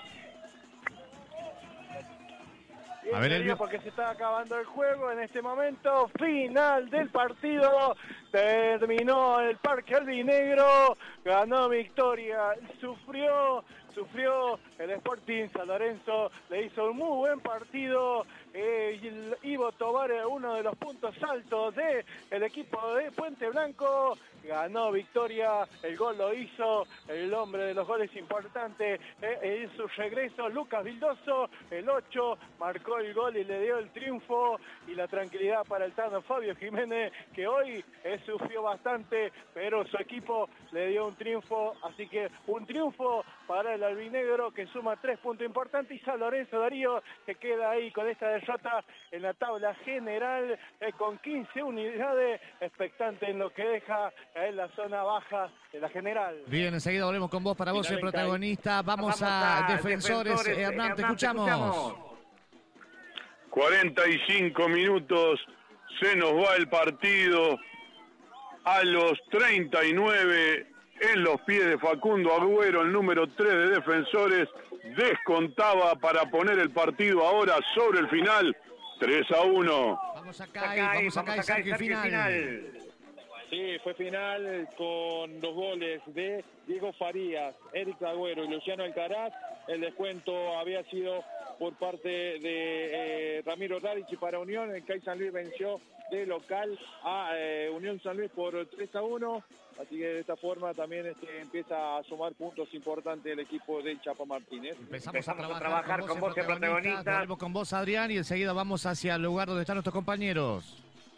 A ver, Elvio. Porque se está acabando el juego en este momento. Final del partido. Terminó el Parque Albinegro. Ganó Victoria. Sufrió, sufrió el Sporting San Lorenzo. Le hizo un muy buen partido. Eh, Ivo Tobar, uno de los puntos altos del equipo de Puente Blanco. Ganó Victoria, el gol lo hizo el hombre de los goles importantes eh, en su regreso, Lucas Vildoso, el ocho, marcó el gol y le dio el triunfo y la tranquilidad para el Tano Fabio Jiménez, que hoy eh, sufrió bastante, pero su equipo le dio un triunfo, así que un triunfo para el albinegro que suma tres puntos importantes y San Lorenzo Darío que queda ahí con esta derrota en la tabla general eh, con quince unidades, expectante en lo que deja en la zona baja de la general. Bien, enseguida volvemos con vos para vos, el protagonista. Vamos, Vamos a, a Defensores. Defensores. Eh, Hernán, te escuchamos. escuchamos. cuarenta y cinco minutos, se nos va el partido. A los treinta y nueve, en los pies de Facundo Agüero, el número tres de Defensores, descontaba para poner el partido ahora sobre el final, tres a uno. Vamos acá, vamos acá, vamos acá, Sergio, final. final. Sí, fue final con los goles de Diego Farías, Eric Agüero y Luciano Alcaraz. El descuento había sido por parte de eh, Ramiro Radici para Unión. El C A I San Luis venció de local a eh, Unión San Luis por tres a uno. Así que de esta forma también este, empieza a sumar puntos importantes el equipo de Chapa Martínez. Empezamos, Empezamos a trabajar, a trabajar con, con vos, el protagonista. Volvemos con vos, Adrián, y enseguida vamos hacia el lugar donde están nuestros compañeros.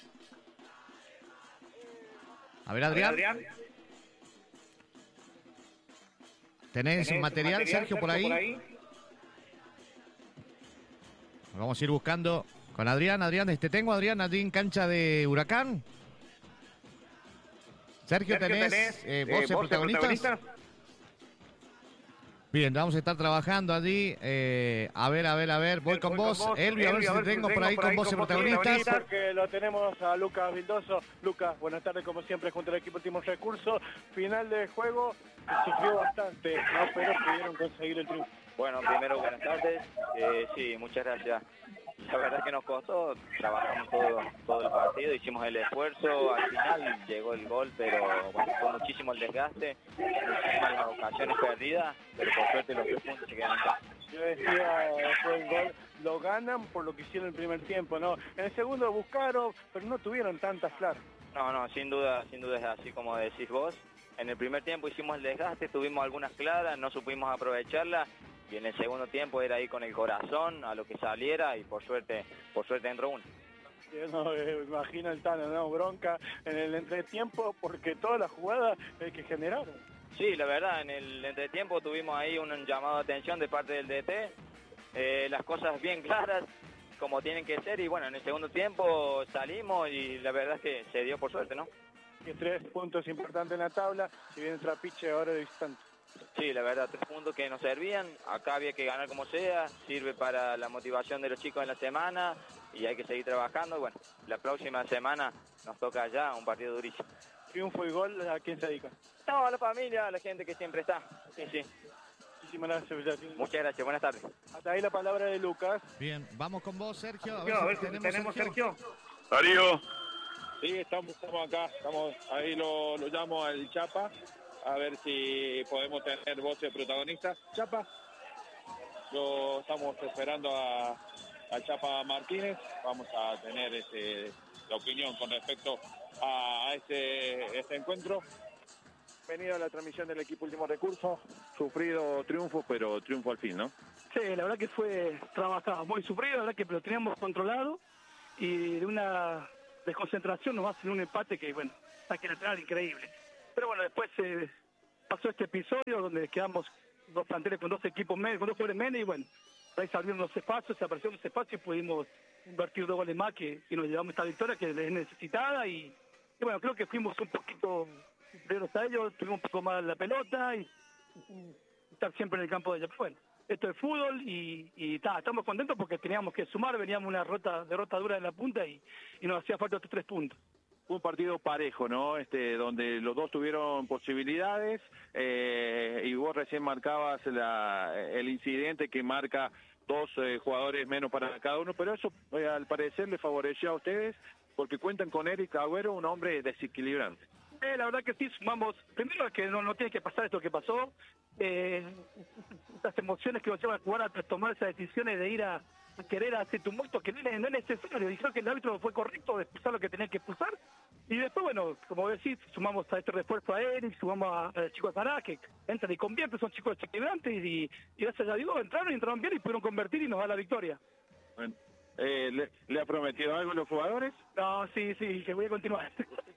A ver, Adrián. Adrián. ¿Tenés, ¿Tenés material, material, Sergio, por ahí? por ahí? Vamos a ir buscando con Adrián. Adrián, ¿te tengo, Adrián, allí en cancha de Huracán? Sergio, Sergio ¿tenés, tenés eh, vos, eh, el protagonista? protagonista? Bien, vamos a estar trabajando allí. Eh, a ver, a ver, a ver. Voy, voy con, vos. con vos, Elvio, a ver si tengo, tengo por ahí por con vos el protagonista. Porque lo tenemos a Lucas Vildoso. Lucas, buenas tardes, como siempre, junto al equipo Últimos Recursos. Final del juego, sufrió bastante, ¿no? Pero pudieron conseguir el triunfo. Bueno, primero, buenas tardes. Eh, sí, muchas gracias. La verdad es que nos costó, trabajamos todo, todo el partido, hicimos el esfuerzo, al final llegó el gol, pero bueno, fue muchísimo el desgaste, muchísimas ocasiones perdidas, pero por suerte los tres puntos se quedan en casa. Yo decía, después del gol, lo ganan por lo que hicieron en el primer tiempo, ¿no? En el segundo buscaron, pero no tuvieron tantas claras. No, no, sin duda, sin duda es así como decís vos. En el primer tiempo hicimos el desgaste, tuvimos algunas claras, no supimos aprovecharlas. Y en el segundo tiempo era ahí con el corazón a lo que saliera y por suerte por suerte entró uno. No, eh, imagino el Tano, ¿no? Bronca en el entretiempo porque todas las jugadas eh, que generaron. Sí, la verdad, en el entretiempo tuvimos ahí un llamado de atención de parte del D T, eh, las cosas bien claras, como tienen que ser, y bueno, en el segundo tiempo salimos y la verdad es que se dio por suerte, ¿no? Y tres puntos importantes en la tabla, si viene el trapiche ahora de visitante. Sí, la verdad, tres puntos que nos servían, acá había que ganar como sea, sirve para la motivación de los chicos en la semana y hay que seguir trabajando. Bueno, la próxima semana nos toca allá un partido durísimo. Triunfo y gol, ¿a quién se dedica? No, a la familia, a la gente que siempre está. Sí, sí. Muchísimas gracias, Bellatín. Muchas gracias, buenas tardes. Hasta ahí la palabra de Lucas. Bien, vamos con vos, Sergio. A ver, Yo, si a ver si tenemos, tenemos Sergio. Sergio. Darío. Sí, estamos, estamos acá, estamos ahí lo, lo llamo al Chapa, a ver si podemos tener voces protagonistas. Chapa, lo estamos esperando a, a Chapa Martínez, vamos a tener este, la opinión con respecto a, a este, este encuentro. Bienvenido a la transmisión del equipo Último Recurso. Sufrido triunfo, pero triunfo al fin, ¿no? Sí, la verdad que fue trabajado, muy sufrido, la verdad que lo teníamos controlado y de una desconcentración nos hacen un empate que, bueno, saque lateral increíble. Pero bueno, después eh, pasó este episodio donde quedamos dos planteles con dos equipos menos, con dos jugadores menos y bueno, ahí salieron los espacios, se aparecieron los espacios y pudimos invertir dos goles más que, y nos llevamos esta victoria que es necesitada y, y bueno, creo que fuimos un poquito superiores a ellos, tuvimos un poco más la pelota y, y estar siempre en el campo de ellos. Bueno, esto es fútbol y, y ta, estamos contentos porque teníamos que sumar, veníamos una rota, derrota dura en la punta y, y nos hacía falta estos tres puntos. Un partido parejo, ¿no? Este, donde los dos tuvieron posibilidades eh, y vos recién marcabas la, el incidente que marca dos eh, jugadores menos para cada uno, pero eso eh, al parecer le favoreció a ustedes porque cuentan con Eric Agüero, un hombre desequilibrante. Eh, la verdad que sí, sumamos, primero que no, no tiene que pasar esto que pasó, eh, estas emociones que nos llevan a jugar a tomar esas decisiones de ir a, a querer hacer tumulto, que no es, no es necesario, dijeron que el árbitro fue correcto de expulsar lo que tenía que expulsar, y después, bueno, como decís, sumamos a este refuerzo a Eric, sumamos al chico Zará, que entran y convierten, son chicos desequilibrantes, y, y gracias a Dios entraron y entraron bien y pudieron convertir y nos da la victoria. Bueno, eh, ¿le, ¿le ha prometido algo a los jugadores? No, sí, sí, que voy a continuar.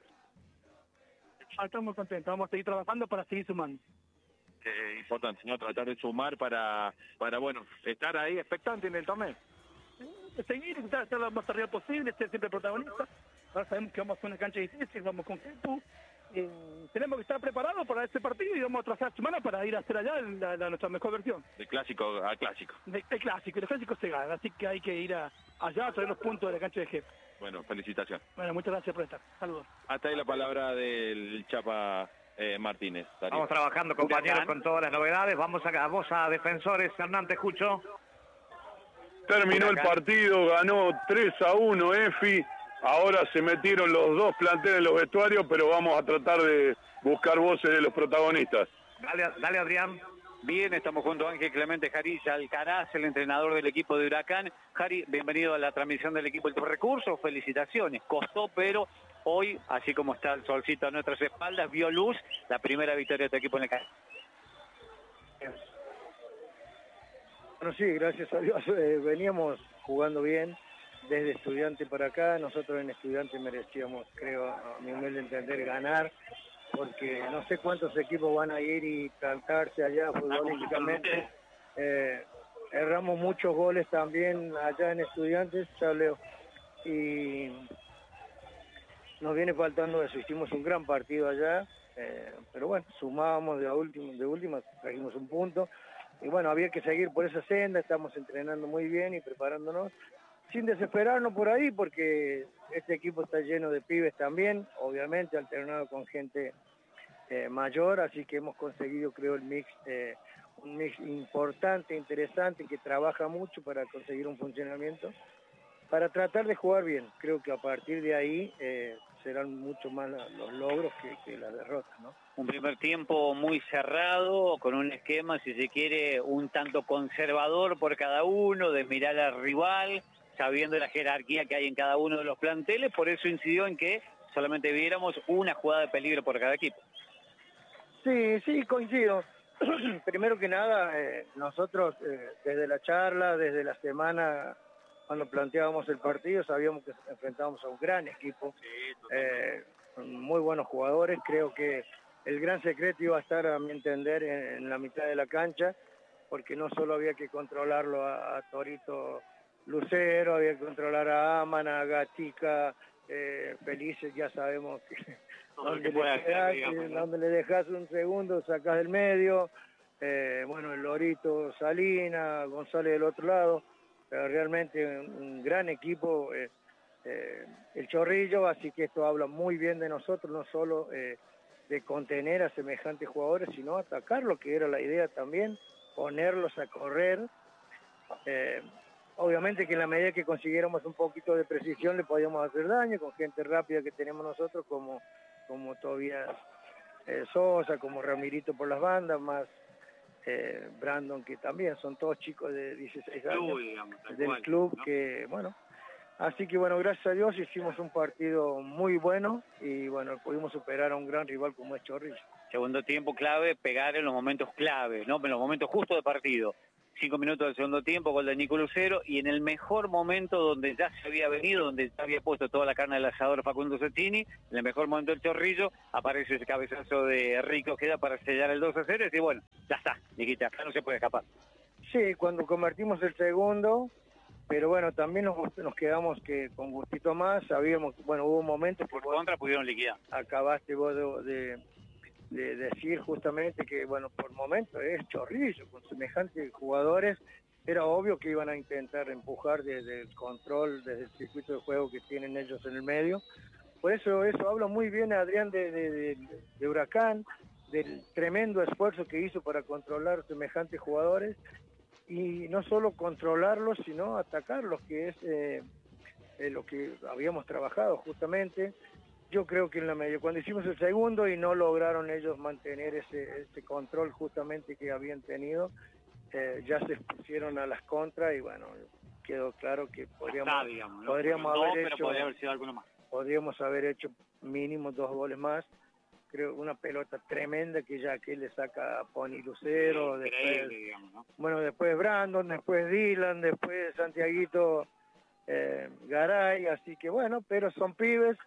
Estamos contentos, vamos a seguir trabajando para seguir sumando. Eh, importante, ¿no? Tratar de sumar para, para, bueno, estar ahí expectante en el torneo. Seguir, estar, estar lo más arriba posible, ser siempre protagonista. Ahora sabemos que vamos a una cancha difícil, vamos con Jepu. Eh, tenemos que estar preparados para ese partido y vamos a trazar semana para ir a hacer allá la, la, nuestra mejor versión. De clásico a clásico. De, de clásico, y los clásicos se ganan, así que hay que ir a, allá a traer los puntos de la cancha de Jepu. Bueno, felicitaciones. Bueno, muchas gracias por estar. Saludos. Hasta ahí la palabra del Chapa eh, Martínez. Darío. Vamos trabajando, compañeros, con todas las novedades. Vamos a, a vos a Defensores. Hernán, te escucho. Terminó el partido, ganó tres a uno Efi. Ahora se metieron los dos planteles en los vestuarios, pero vamos a tratar de buscar voces de los protagonistas. Dale, dale Adrián. Bien, estamos junto a Ángel Clemente Jariz Alcaraz, el entrenador del equipo de Huracán. Jari, bienvenido a la transmisión del equipo de Recursos, felicitaciones. Costó, pero hoy, así como está el solcito a nuestras espaldas, vio luz la primera victoria de tu equipo en el canal. Bueno, sí, gracias a Dios eh, veníamos jugando bien desde Estudiante para acá. Nosotros en Estudiante merecíamos, creo, a mi humilde entender, ganar, porque no sé cuántos equipos van a ir y plantarse allá futbolísticamente. Eh, erramos muchos goles también allá en Estudiantes, ya leo, y nos viene faltando eso. Hicimos un gran partido allá, eh, pero bueno, sumábamos de última, de última, trajimos un punto, y bueno, había que seguir por esa senda. Estamos entrenando muy bien y preparándonos, sin desesperarnos por ahí, porque este equipo está lleno de pibes también, obviamente alternado con gente eh, mayor, así que hemos conseguido, creo, el mix, eh, un mix importante, interesante, que trabaja mucho para conseguir un funcionamiento, para tratar de jugar bien. Creo que a partir de ahí eh, serán mucho más los logros que, que las derrotas, ¿no? Un primer tiempo muy cerrado, con un esquema, si se quiere, un tanto conservador por cada uno, de mirar al rival, sabiendo la jerarquía que hay en cada uno de los planteles, por eso incidió en que solamente viéramos una jugada de peligro por cada equipo. Sí, sí, coincido. Primero que nada, eh, nosotros eh, desde la charla, desde la semana, cuando planteábamos el partido, sabíamos que enfrentábamos a un gran equipo, eh, con muy buenos jugadores. Creo que el gran secreto iba a estar, a mi entender, en, en la mitad de la cancha, porque no solo había que controlarlo a, a Torito Lucero, había que controlar a Amana, a Gatica, eh, Felices, ya sabemos que donde, le hacer, dejas, digamos, ¿no? donde le dejas un segundo, sacas del medio, eh, bueno, el Lorito Salina, González del otro lado, pero realmente un, un gran equipo, eh, eh, el Chorrillo, así que esto habla muy bien de nosotros, no solo eh, de contener a semejantes jugadores, sino atacar, lo que era la idea también, ponerlos a correr. Eh, obviamente que en la medida que consiguiéramos un poquito de precisión le podíamos hacer daño, con gente rápida que tenemos nosotros, como, como Tobías eh, Sosa, como Ramirito por las bandas, más eh, Brandon, que también son todos chicos de dieciséis años, Club, digamos, tal del cual, club, ¿no? que bueno, así que bueno, gracias a Dios hicimos un partido muy bueno y bueno, pudimos superar a un gran rival como es Chorrillo. Segundo tiempo clave, pegar en los momentos clave, ¿no? En los momentos justos de partido. Cinco minutos del segundo tiempo, gol de Nico Lucero, y en el mejor momento donde ya se había venido, donde ya había puesto toda la carne del asador Facundo Cettini, en el mejor momento del Chorrillo, aparece ese cabezazo de Rico, queda para sellar el dos a cero, y bueno, ya está, Niquita, acá no se puede escapar. Sí, cuando convertimos el segundo, pero bueno, también nos, nos quedamos que con gustito más, sabíamos, bueno, hubo momentos... Por contra pudieron liquidar. Acabaste vos de... de de decir justamente que, bueno, por momentos es Chorrillo, con semejantes jugadores, era obvio que iban a intentar empujar desde el control, desde el circuito de juego que tienen ellos en el medio. Por eso eso habla muy bien, Adrián, de, de, de, de Huracán, del tremendo esfuerzo que hizo para controlar semejantes jugadores, y no solo controlarlos, sino atacarlos, que es eh, eh, lo que habíamos trabajado justamente. Yo creo que en la media, cuando hicimos el segundo y no lograron ellos mantener ese, ese control justamente que habían tenido, eh, ya se pusieron a las contras y bueno, quedó claro que podríamos, Está, digamos, ¿no? podríamos no, haber pero hecho, podría haber sido alguno más. podríamos haber hecho mínimo dos goles más. Creo una pelota tremenda que ya que le saca a Pony Lucero, Sí, después, increíble, digamos, ¿no? bueno, después Brandon, después Dylan, después Santiaguito eh, Garay, así que bueno, pero son pibes.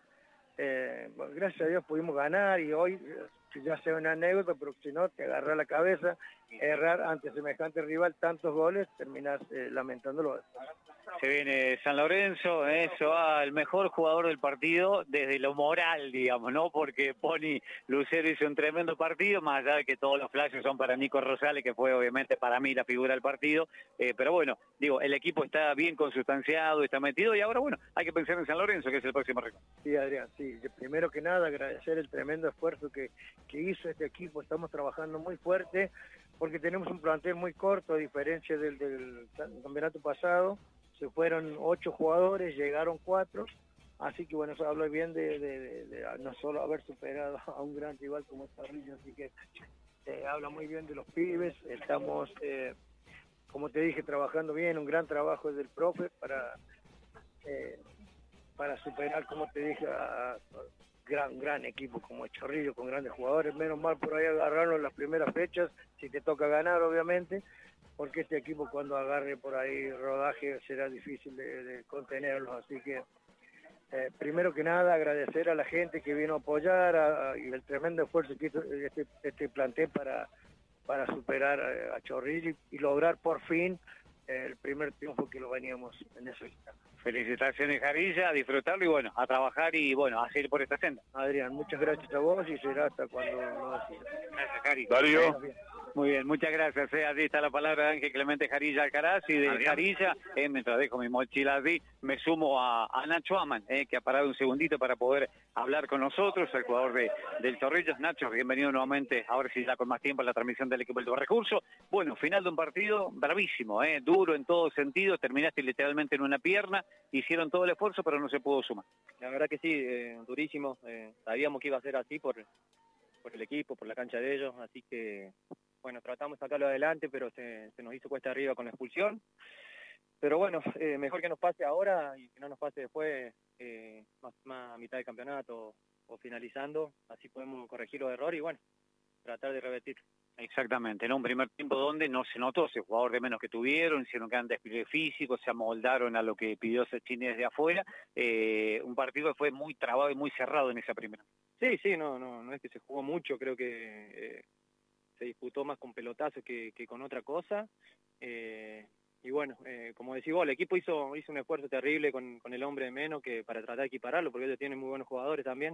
Eh, bueno, gracias a Dios pudimos ganar y hoy, eh, ya sea una anécdota, pero si no, te agarra la cabeza, errar ante semejante rival tantos goles, terminás eh, lamentándolo. Se viene San Lorenzo, eso va el mejor jugador del partido desde lo moral, digamos, ¿no? Porque Pony Lucero hizo un tremendo partido, más allá de que todos los flashes son para Nico Rosales, que fue obviamente para mí la figura del partido, eh, pero bueno, digo, el equipo está bien consustanciado, está metido, y ahora bueno, hay que pensar en San Lorenzo, que es el próximo rival. Sí, Adrián, sí, primero que nada agradecer el tremendo esfuerzo que, que hizo este equipo, estamos trabajando muy fuerte, porque tenemos un plantel muy corto, a diferencia del, del campeonato pasado. Se fueron ocho jugadores, llegaron cuatro, así que bueno, eso habla bien de, de, de, de no solo haber superado a un gran rival como es Chorrillo, así que eh, habla muy bien de los pibes. Estamos, eh, como te dije, trabajando bien, un gran trabajo del profe para, eh, para superar, como te dije, a, a gran gran equipo como el Chorrillo, con grandes jugadores. Menos mal por ahí agarrarlo en las primeras fechas, si te toca ganar obviamente, porque este equipo cuando agarre por ahí rodaje será difícil de, de contenerlos, así que eh, primero que nada agradecer a la gente que vino a apoyar a, a, y el tremendo esfuerzo que hizo este, este plantel para, para superar a, a Chorrillo y, y lograr por fin eh, el primer triunfo que lo veníamos necesitando. Felicitaciones, Jarilla, a disfrutarlo y bueno, a trabajar y bueno, a seguir por esta senda. Adrián, muchas gracias a vos y será hasta cuando lo decidas. Gracias, Jari. Darío. Muy bien, muchas gracias. Eh. Allí está la palabra de Ángel Clemente Jarilla Alcaraz, y de Adrián. Jarilla, eh, mientras dejo mi mochila allí, me sumo a, a Nacho Aman, eh, que ha parado un segundito para poder hablar con nosotros, el jugador de, del Chorrillos. Nacho, bienvenido nuevamente, ahora sí ya con más tiempo, a la transmisión del equipo del Recurso. Bueno, final de un partido bravísimo, eh, duro en todo sentido, terminaste literalmente en una pierna, hicieron todo el esfuerzo, pero no se pudo sumar. La verdad que sí, eh, durísimo, eh, sabíamos que iba a ser así por, por el equipo, por la cancha de ellos, así que bueno, tratamos de sacarlo adelante, pero se, se nos hizo cuesta arriba con la expulsión. Pero bueno, eh, mejor que nos pase ahora y que no nos pase después, eh, más, más a mitad del campeonato o finalizando, así podemos corregir los errores y bueno, tratar de revertir. Exactamente, en un primer tiempo donde no se notó ese jugador de menos que tuvieron, hicieron gran despliegue físico, se amoldaron a lo que pidió Cettini desde afuera, eh, un partido que fue muy trabado y muy cerrado en esa primera. Sí, sí, no, no, no es que se jugó mucho, creo que eh, se disputó más con pelotazos que, que con otra cosa. Eh, y bueno, eh, como decís vos, el equipo hizo, hizo un esfuerzo terrible con, con el hombre de menos que para tratar de equipararlo, porque ellos tienen muy buenos jugadores también.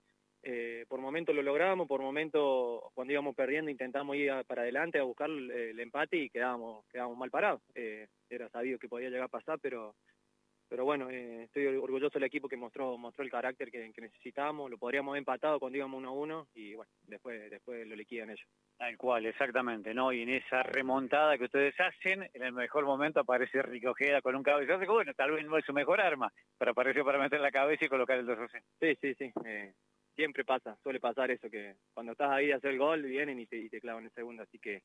Eh, por momentos lo logramos, por momentos cuando íbamos perdiendo intentamos ir a, para adelante a buscar el, el empate y quedábamos, quedábamos mal parados. Eh, era sabido que podía llegar a pasar, pero pero bueno, eh, estoy orgulloso del equipo que mostró mostró el carácter que, que necesitábamos. Lo podríamos haber empatado cuando íbamos uno a uno y bueno, después después lo liquidan ellos. Tal cual, exactamente, ¿no? Y en esa remontada que ustedes hacen, en el mejor momento aparece Ricky Ojeda con un cabezazo que bueno, tal vez no es su mejor arma, pero apareció para meter la cabeza y colocar el dos a cero. Sí, sí, sí. Eh, siempre pasa, suele pasar eso, que cuando estás ahí a hacer el gol vienen y te, y te clavan el segundo, así que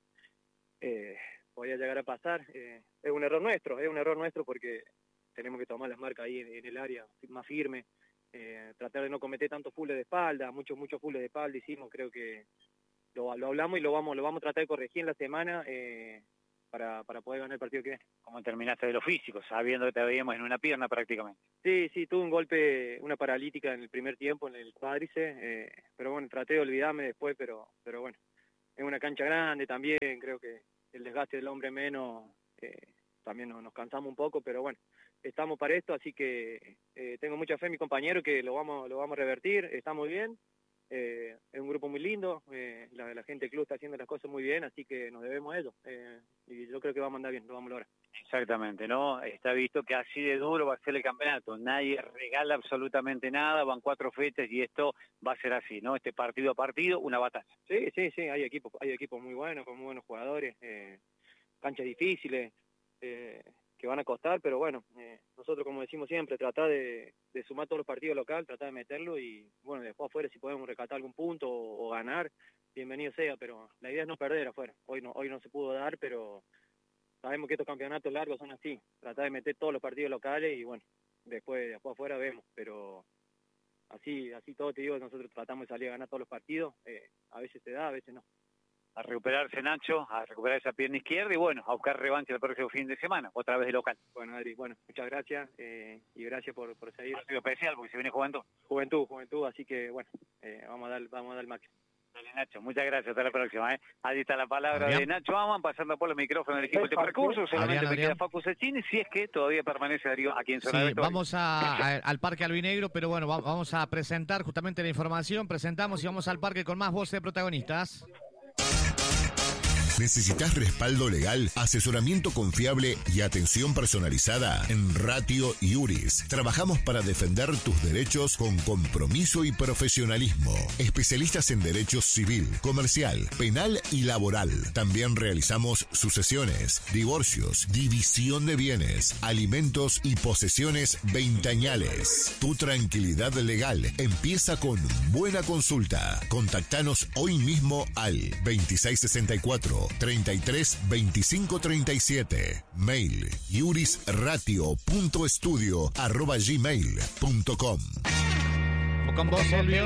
eh, podía llegar a pasar. Eh, es un error nuestro, es un error nuestro porque tenemos que tomar las marcas ahí en, en el área más firme, eh, tratar de no cometer tantos fulles de espalda, muchos, muchos fulles de espalda hicimos, creo que lo, lo hablamos y lo vamos lo vamos a tratar de corregir en la semana eh, para, para poder ganar el partido que viene. ¿Cómo terminaste de lo físico, sabiendo que te veíamos en una pierna prácticamente? Sí, sí, tuve un golpe, una paralítica en el primer tiempo, en el cuádriceps, eh, pero bueno, traté de olvidarme después, pero pero bueno, es una cancha grande también, creo que el desgaste del hombre menos, eh, también nos, nos cansamos un poco, pero bueno, estamos para esto, así que eh, tengo mucha fe en mi compañero que lo vamos lo vamos a revertir, está muy bien, eh, es un grupo muy lindo, eh, la, la gente del club está haciendo las cosas muy bien, así que nos debemos a ellos, eh, y yo creo que vamos a andar bien, lo vamos a lograr. Exactamente, ¿no? Está visto que así de duro va a ser el campeonato, nadie regala absolutamente nada, van cuatro fechas y esto va a ser así, ¿no? Este partido a partido, una batalla. Sí, sí, sí, hay equipos, hay equipos muy buenos, con muy buenos jugadores, eh, canchas difíciles, eh, que van a costar, pero bueno, eh, nosotros como decimos siempre, tratar de, de sumar todos los partidos locales, tratar de meterlo y bueno, después afuera si podemos rescatar algún punto o, o ganar, bienvenido sea, pero la idea es no perder afuera, hoy no, hoy no se pudo dar, pero sabemos que estos campeonatos largos son así, tratar de meter todos los partidos locales y bueno, después, después afuera vemos, pero así, así todo te digo, nosotros tratamos de salir a ganar todos los partidos, eh, a veces se da, a veces no. A recuperarse Nacho, a recuperar esa pierna izquierda y bueno, a buscar revancha el próximo fin de semana, otra vez de local. Bueno, Adri, bueno, muchas gracias eh, y gracias por, por seguir. Ha sido especial porque se viene juventud. Juventud, juventud, así que bueno, eh, vamos a dar, vamos a dar el máximo. Dale Nacho, muchas gracias, hasta la próxima. ¿eh? Ahí está la palabra Adrián. de Nacho Aman, pasando por los micrófonos del equipo de percurso, solamente Adrián, me Adrián. queda Facu Cecchini, si es que todavía permanece Darío aquí en Zona Sí, de Vestuario. vamos a, a- al Parque Albinegro, pero bueno, va- vamos a presentar justamente la información, presentamos y vamos al parque con más voces de protagonistas. ¿Necesitas respaldo legal, asesoramiento confiable y atención personalizada? En Ratio Iuris trabajamos para defender tus derechos con compromiso y profesionalismo. Especialistas en derecho civil, comercial, penal y laboral. También realizamos sucesiones, divorcios, división de bienes, alimentos y posesiones veinteañales. Tu tranquilidad legal empieza con buena consulta. Contactanos hoy mismo al veintiséis sesenta y cuatro, treinta y tres, veinticinco treinta y siete. Mail iurisratio.estudio arroba gmail punto com. Con vos, Silvio.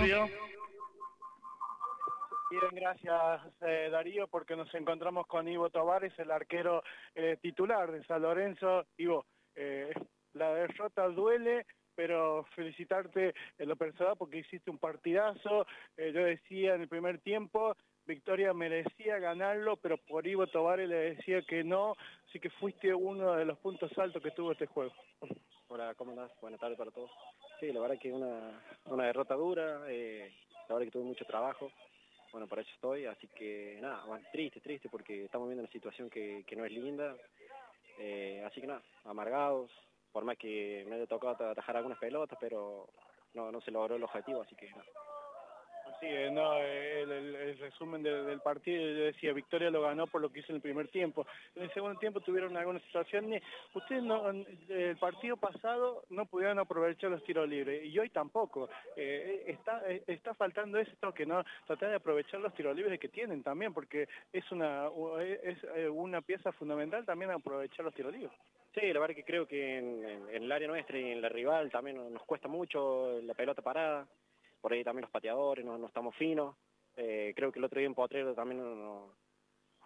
Bien, gracias eh, Darío, porque nos encontramos con Ivo Tovares, el arquero eh, titular de San Lorenzo. Ivo, eh, la derrota duele, pero felicitarte en lo personal porque hiciste un partidazo. Eh, yo decía en el primer tiempo, Victoria merecía ganarlo, pero por Ivo Tovares le decía que no, así que fuiste uno de los puntos altos que tuvo este juego. Hola, ¿cómo andás? Buenas tardes para todos. Sí, la verdad que una, una derrota dura, eh, la verdad que tuve mucho trabajo, bueno, para eso estoy, así que nada, bueno, triste, triste, porque estamos viendo una situación que, que no es linda, eh, así que nada, amargados, por más que me haya tocado atajar algunas pelotas, pero no, no se logró el objetivo, así que nada. Sí, eh, no, eh, el, el- el resumen del, del partido, yo decía, Victoria lo ganó por lo que hizo en el primer tiempo. En el segundo tiempo tuvieron algunas situaciones. Ustedes no, el partido pasado no pudieron aprovechar los tiros libres y hoy tampoco. Eh, está eh, está faltando esto, que no tratar de aprovechar los tiros libres que tienen también, porque es una es eh, una pieza fundamental también aprovechar los tiros libres. Sí, la verdad que creo que en, en- en el área nuestra y en la rival también nos cuesta mucho la pelota parada, por ahí también los pateadores, no, no estamos finos. Eh, creo que el otro día en Potrero también no, no-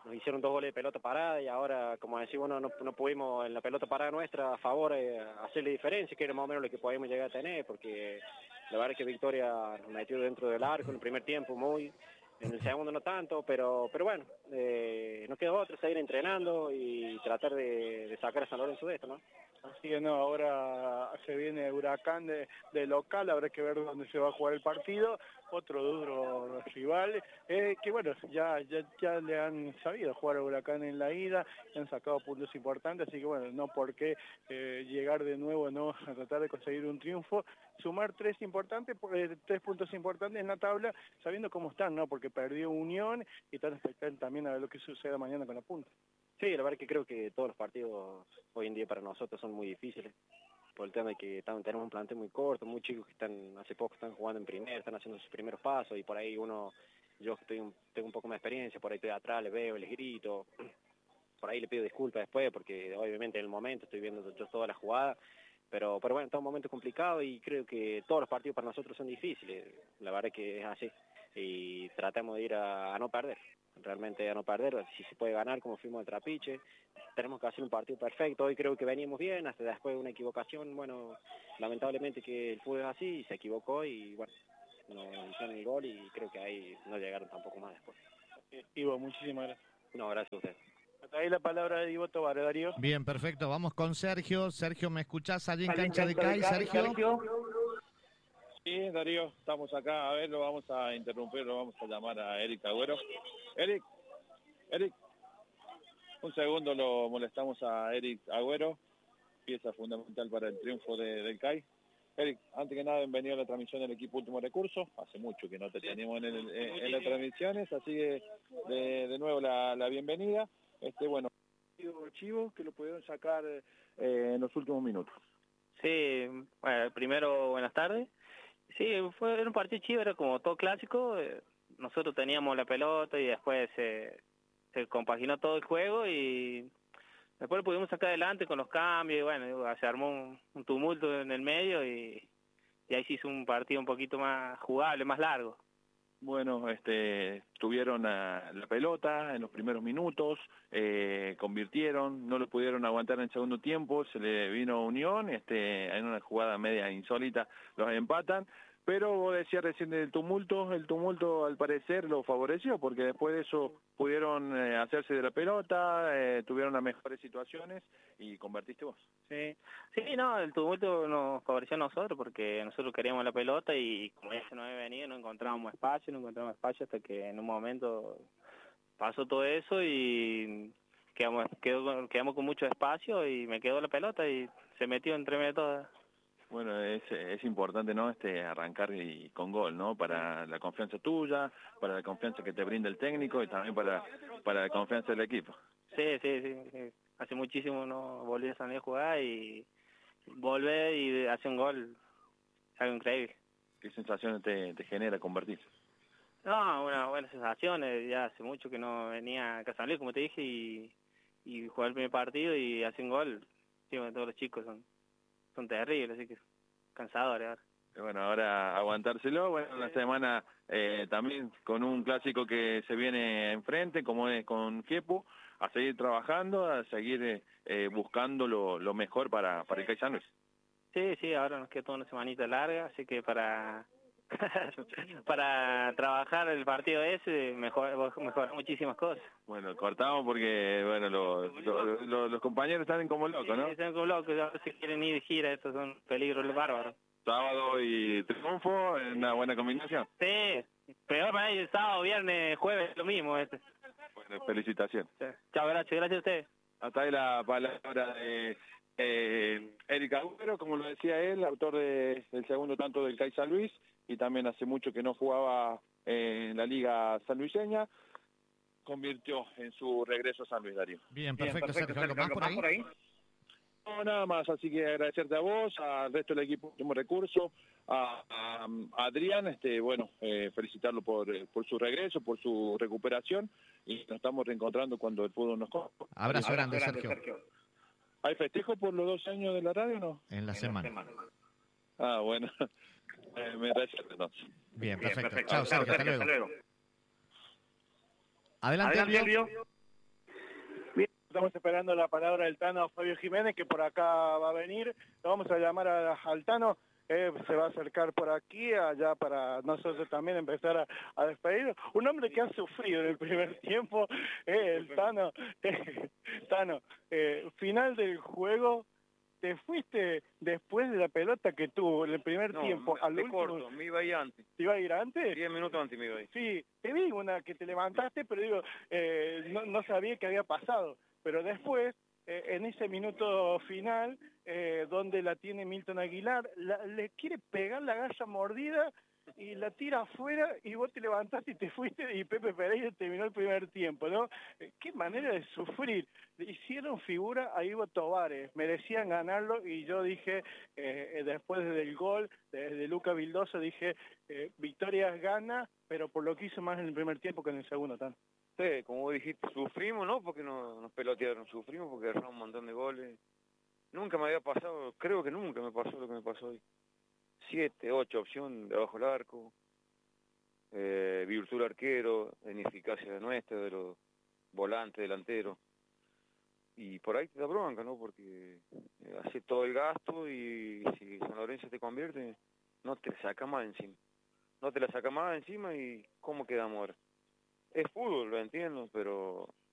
nos hicieron dos goles de pelota parada y ahora, como decís, bueno, no, no pudimos en la pelota parada nuestra a favor eh, hacerle diferencia, que era más o menos lo que podíamos llegar a tener, porque la verdad es que Victoria nos metió dentro del arco en el primer tiempo muy, en el segundo no tanto, pero pero bueno, eh, no quedó otro, seguir entrenando y tratar de, de sacar a San Lorenzo de esto, ¿no? Así que no, ahora se viene Huracán de, de local, habrá que ver dónde se va a jugar el partido, otro duro rival, eh, que bueno, ya, ya ya le han sabido jugar a Huracán en la ida, han sacado puntos importantes, así que bueno, no por qué eh, llegar de nuevo no a tratar de conseguir un triunfo, sumar tres importantes, eh, tres puntos importantes en la tabla, sabiendo cómo están, ¿no? Porque perdió Unión y están expectantes también a ver lo que suceda mañana con la punta. Sí, la verdad es que creo que todos los partidos hoy en día para nosotros son muy difíciles, por el tema de que estamos, tenemos un plantel muy corto, muy chicos que están hace poco están jugando en primera, están haciendo sus primeros pasos y por ahí uno, yo que estoy, tengo un poco más de experiencia, por ahí estoy atrás, les veo, les grito, por ahí le pido disculpas después porque obviamente en el momento estoy viendo yo toda la jugada, pero, pero bueno, está un momento complicado y creo que todos los partidos para nosotros son difíciles, la verdad es que es así y tratamos de ir a, a no perder. Realmente a no perder, si se puede ganar como fuimos al Trapiche, tenemos que hacer un partido perfecto, hoy creo que veníamos bien, hasta después de una equivocación, bueno, lamentablemente que el fútbol es así, y se equivocó y bueno, nos hicieron el gol y creo que ahí no llegaron tampoco más después. Ivo, muchísimas gracias. No, gracias a usted. Hasta ahí la palabra de Ivo Tobar, Darío. Bien, perfecto, vamos con Sergio. Sergio, ¿me escuchás allí en Cancha de C A I, Sergio? Sí, Darío, estamos acá, a ver, lo vamos a interrumpir, lo vamos a llamar a Eric Agüero. Eric, Eric, un segundo lo molestamos a Eric Agüero, pieza fundamental para el triunfo de, del C A I. Eric, antes que nada, bienvenido a la transmisión del equipo Último Recurso, hace mucho que no te teníamos en, el, en, en las transmisiones, así que de, de nuevo la, la bienvenida. Este, bueno, Chivo, que lo pudieron sacar eh, en los últimos minutos. Sí, bueno, primero buenas tardes. Sí, fue era un partido chivo, era como todo clásico. Eh, nosotros teníamos la pelota y después eh, se compaginó todo el juego y después lo pudimos sacar adelante con los cambios y bueno, se armó un, un tumulto en el medio y, y ahí se hizo un partido un poquito más jugable, más largo. Bueno, este, tuvieron a la pelota en los primeros minutos, eh, convirtieron, no lo pudieron aguantar en el segundo tiempo, se le vino Unión, este, en una jugada media insólita los empatan, pero vos decías recién del tumulto, el tumulto al parecer lo favoreció, porque después de eso pudieron eh, hacerse de la pelota, eh, tuvieron las mejores situaciones y convertiste vos. Sí, sí, no, el tumulto nos favoreció a nosotros porque nosotros queríamos la pelota y como ese no había venido no encontrábamos espacio, no encontrábamos espacio hasta que en un momento pasó todo eso y quedamos, quedó, quedamos con mucho espacio y me quedó la pelota y se metió entre medio de todas. Bueno, es, es importante, ¿no? Este arrancar y con gol, ¿no? Para la confianza tuya, para la confianza que te brinda el técnico y también para, para la confianza del equipo. Sí, sí, sí, sí. Hace muchísimo no volví a salir a jugar y volver y hacer un gol es algo increíble. ¿Qué sensaciones te, te genera convertir? No, una buena sensación. Ya hace mucho que no venía a San Luis, como te dije, y, y jugar el primer partido y hacer un gol. Sí, bueno, todos los chicos son son terribles, así que cansadores ahora. Bueno, ahora aguantárselo. Bueno, la semana eh, también con un clásico que se viene enfrente, como es con Kepu, a seguir trabajando, a seguir eh, buscando lo, lo mejor para, para el C A I San Luis. Sí, sí, ahora nos queda toda una semanita larga, así que para para trabajar el partido ese mejor, mejorar muchísimas cosas. Bueno, cortamos porque bueno los, los, los, los compañeros están como locos, ¿no? Sí, están como locos, ahora se quieren ir de gira, estos son peligros bárbaros. Sábado y triunfo, una buena combinación. Sí, peor para ellos, sábado, viernes, jueves, lo mismo. Este. Bueno, felicitaciones. Sí. Chao, gracias, gracias a ustedes. Hasta ahí la palabra de eh, Eric Agüero, como lo decía él, autor de, del segundo tanto del C A I San Luis, y también hace mucho que no jugaba en la Liga sanluiseña, convirtió en su regreso a San Luis, Darío. Bien, perfecto, Bien, perfecto Sergio, ¿algo más por ahí? No, nada más, así que agradecerte a vos, al resto del equipo Último Recurso, a, a, a Adrián, este, bueno, eh, felicitarlo por, por su regreso, por su recuperación, y nos estamos reencontrando cuando el fútbol nos coja. Abrazo grande, Sergio. Sergio. ¿Hay festejo por los dos años de la radio o no? En la, en semana. la semana. Ah, bueno. Eh, me reservo entonces. Bien, perfecto. Bien, perfecto. Chao, Sergio, hasta luego. Hasta luego. Adelante, Adelante Elvio. Elvio. Estamos esperando la palabra del Tano Fabio Jiménez, que por acá va a venir. Lo vamos a llamar a, al Tano. Eh, se va a acercar por aquí, allá, para nosotros también empezar a, a despedir. Un hombre que ha sufrido en el primer tiempo, eh, el Tano. Eh, Tano, eh, final del juego, te fuiste después de la pelota que tuvo en el primer no, tiempo. Me, al me último... corto, me iba a ir antes. ¿Te iba a ir antes? Diez minutos antes me iba a ir. Sí, te vi una que te levantaste, pero digo, eh, no, no sabía qué había pasado. Pero después, eh, en ese minuto final, eh, donde la tiene Milton Aguilar, la, le quiere pegar la galla mordida y la tira afuera y vos te levantaste y te fuiste y Pepe Pereira terminó el primer tiempo, ¿no? Eh, qué manera de sufrir. Hicieron figura a Ivo Tovares, merecían ganarlo y yo dije, eh, después del gol de, de Luca Vildoso, dije, eh, Victoria gana, pero por lo que hizo más en el primer tiempo que en el segundo, tan. Sí, como vos dijiste, sufrimos, ¿no? Porque no, nos pelotearon, sufrimos porque erramos un montón de goles. Nunca me había pasado, creo que nunca me pasó lo que me pasó hoy. Siete, ocho opciones debajo del arco, eh, virtud del arquero, ineficacia nuestra, de los volantes, delanteros. Y por ahí te da bronca, ¿no? Porque eh, hace todo el gasto y si San Lorenzo te convierte, no te la saca más de encima. No te la saca más de encima y ¿cómo quedamos ahora? Es fútbol, lo entiendo, pero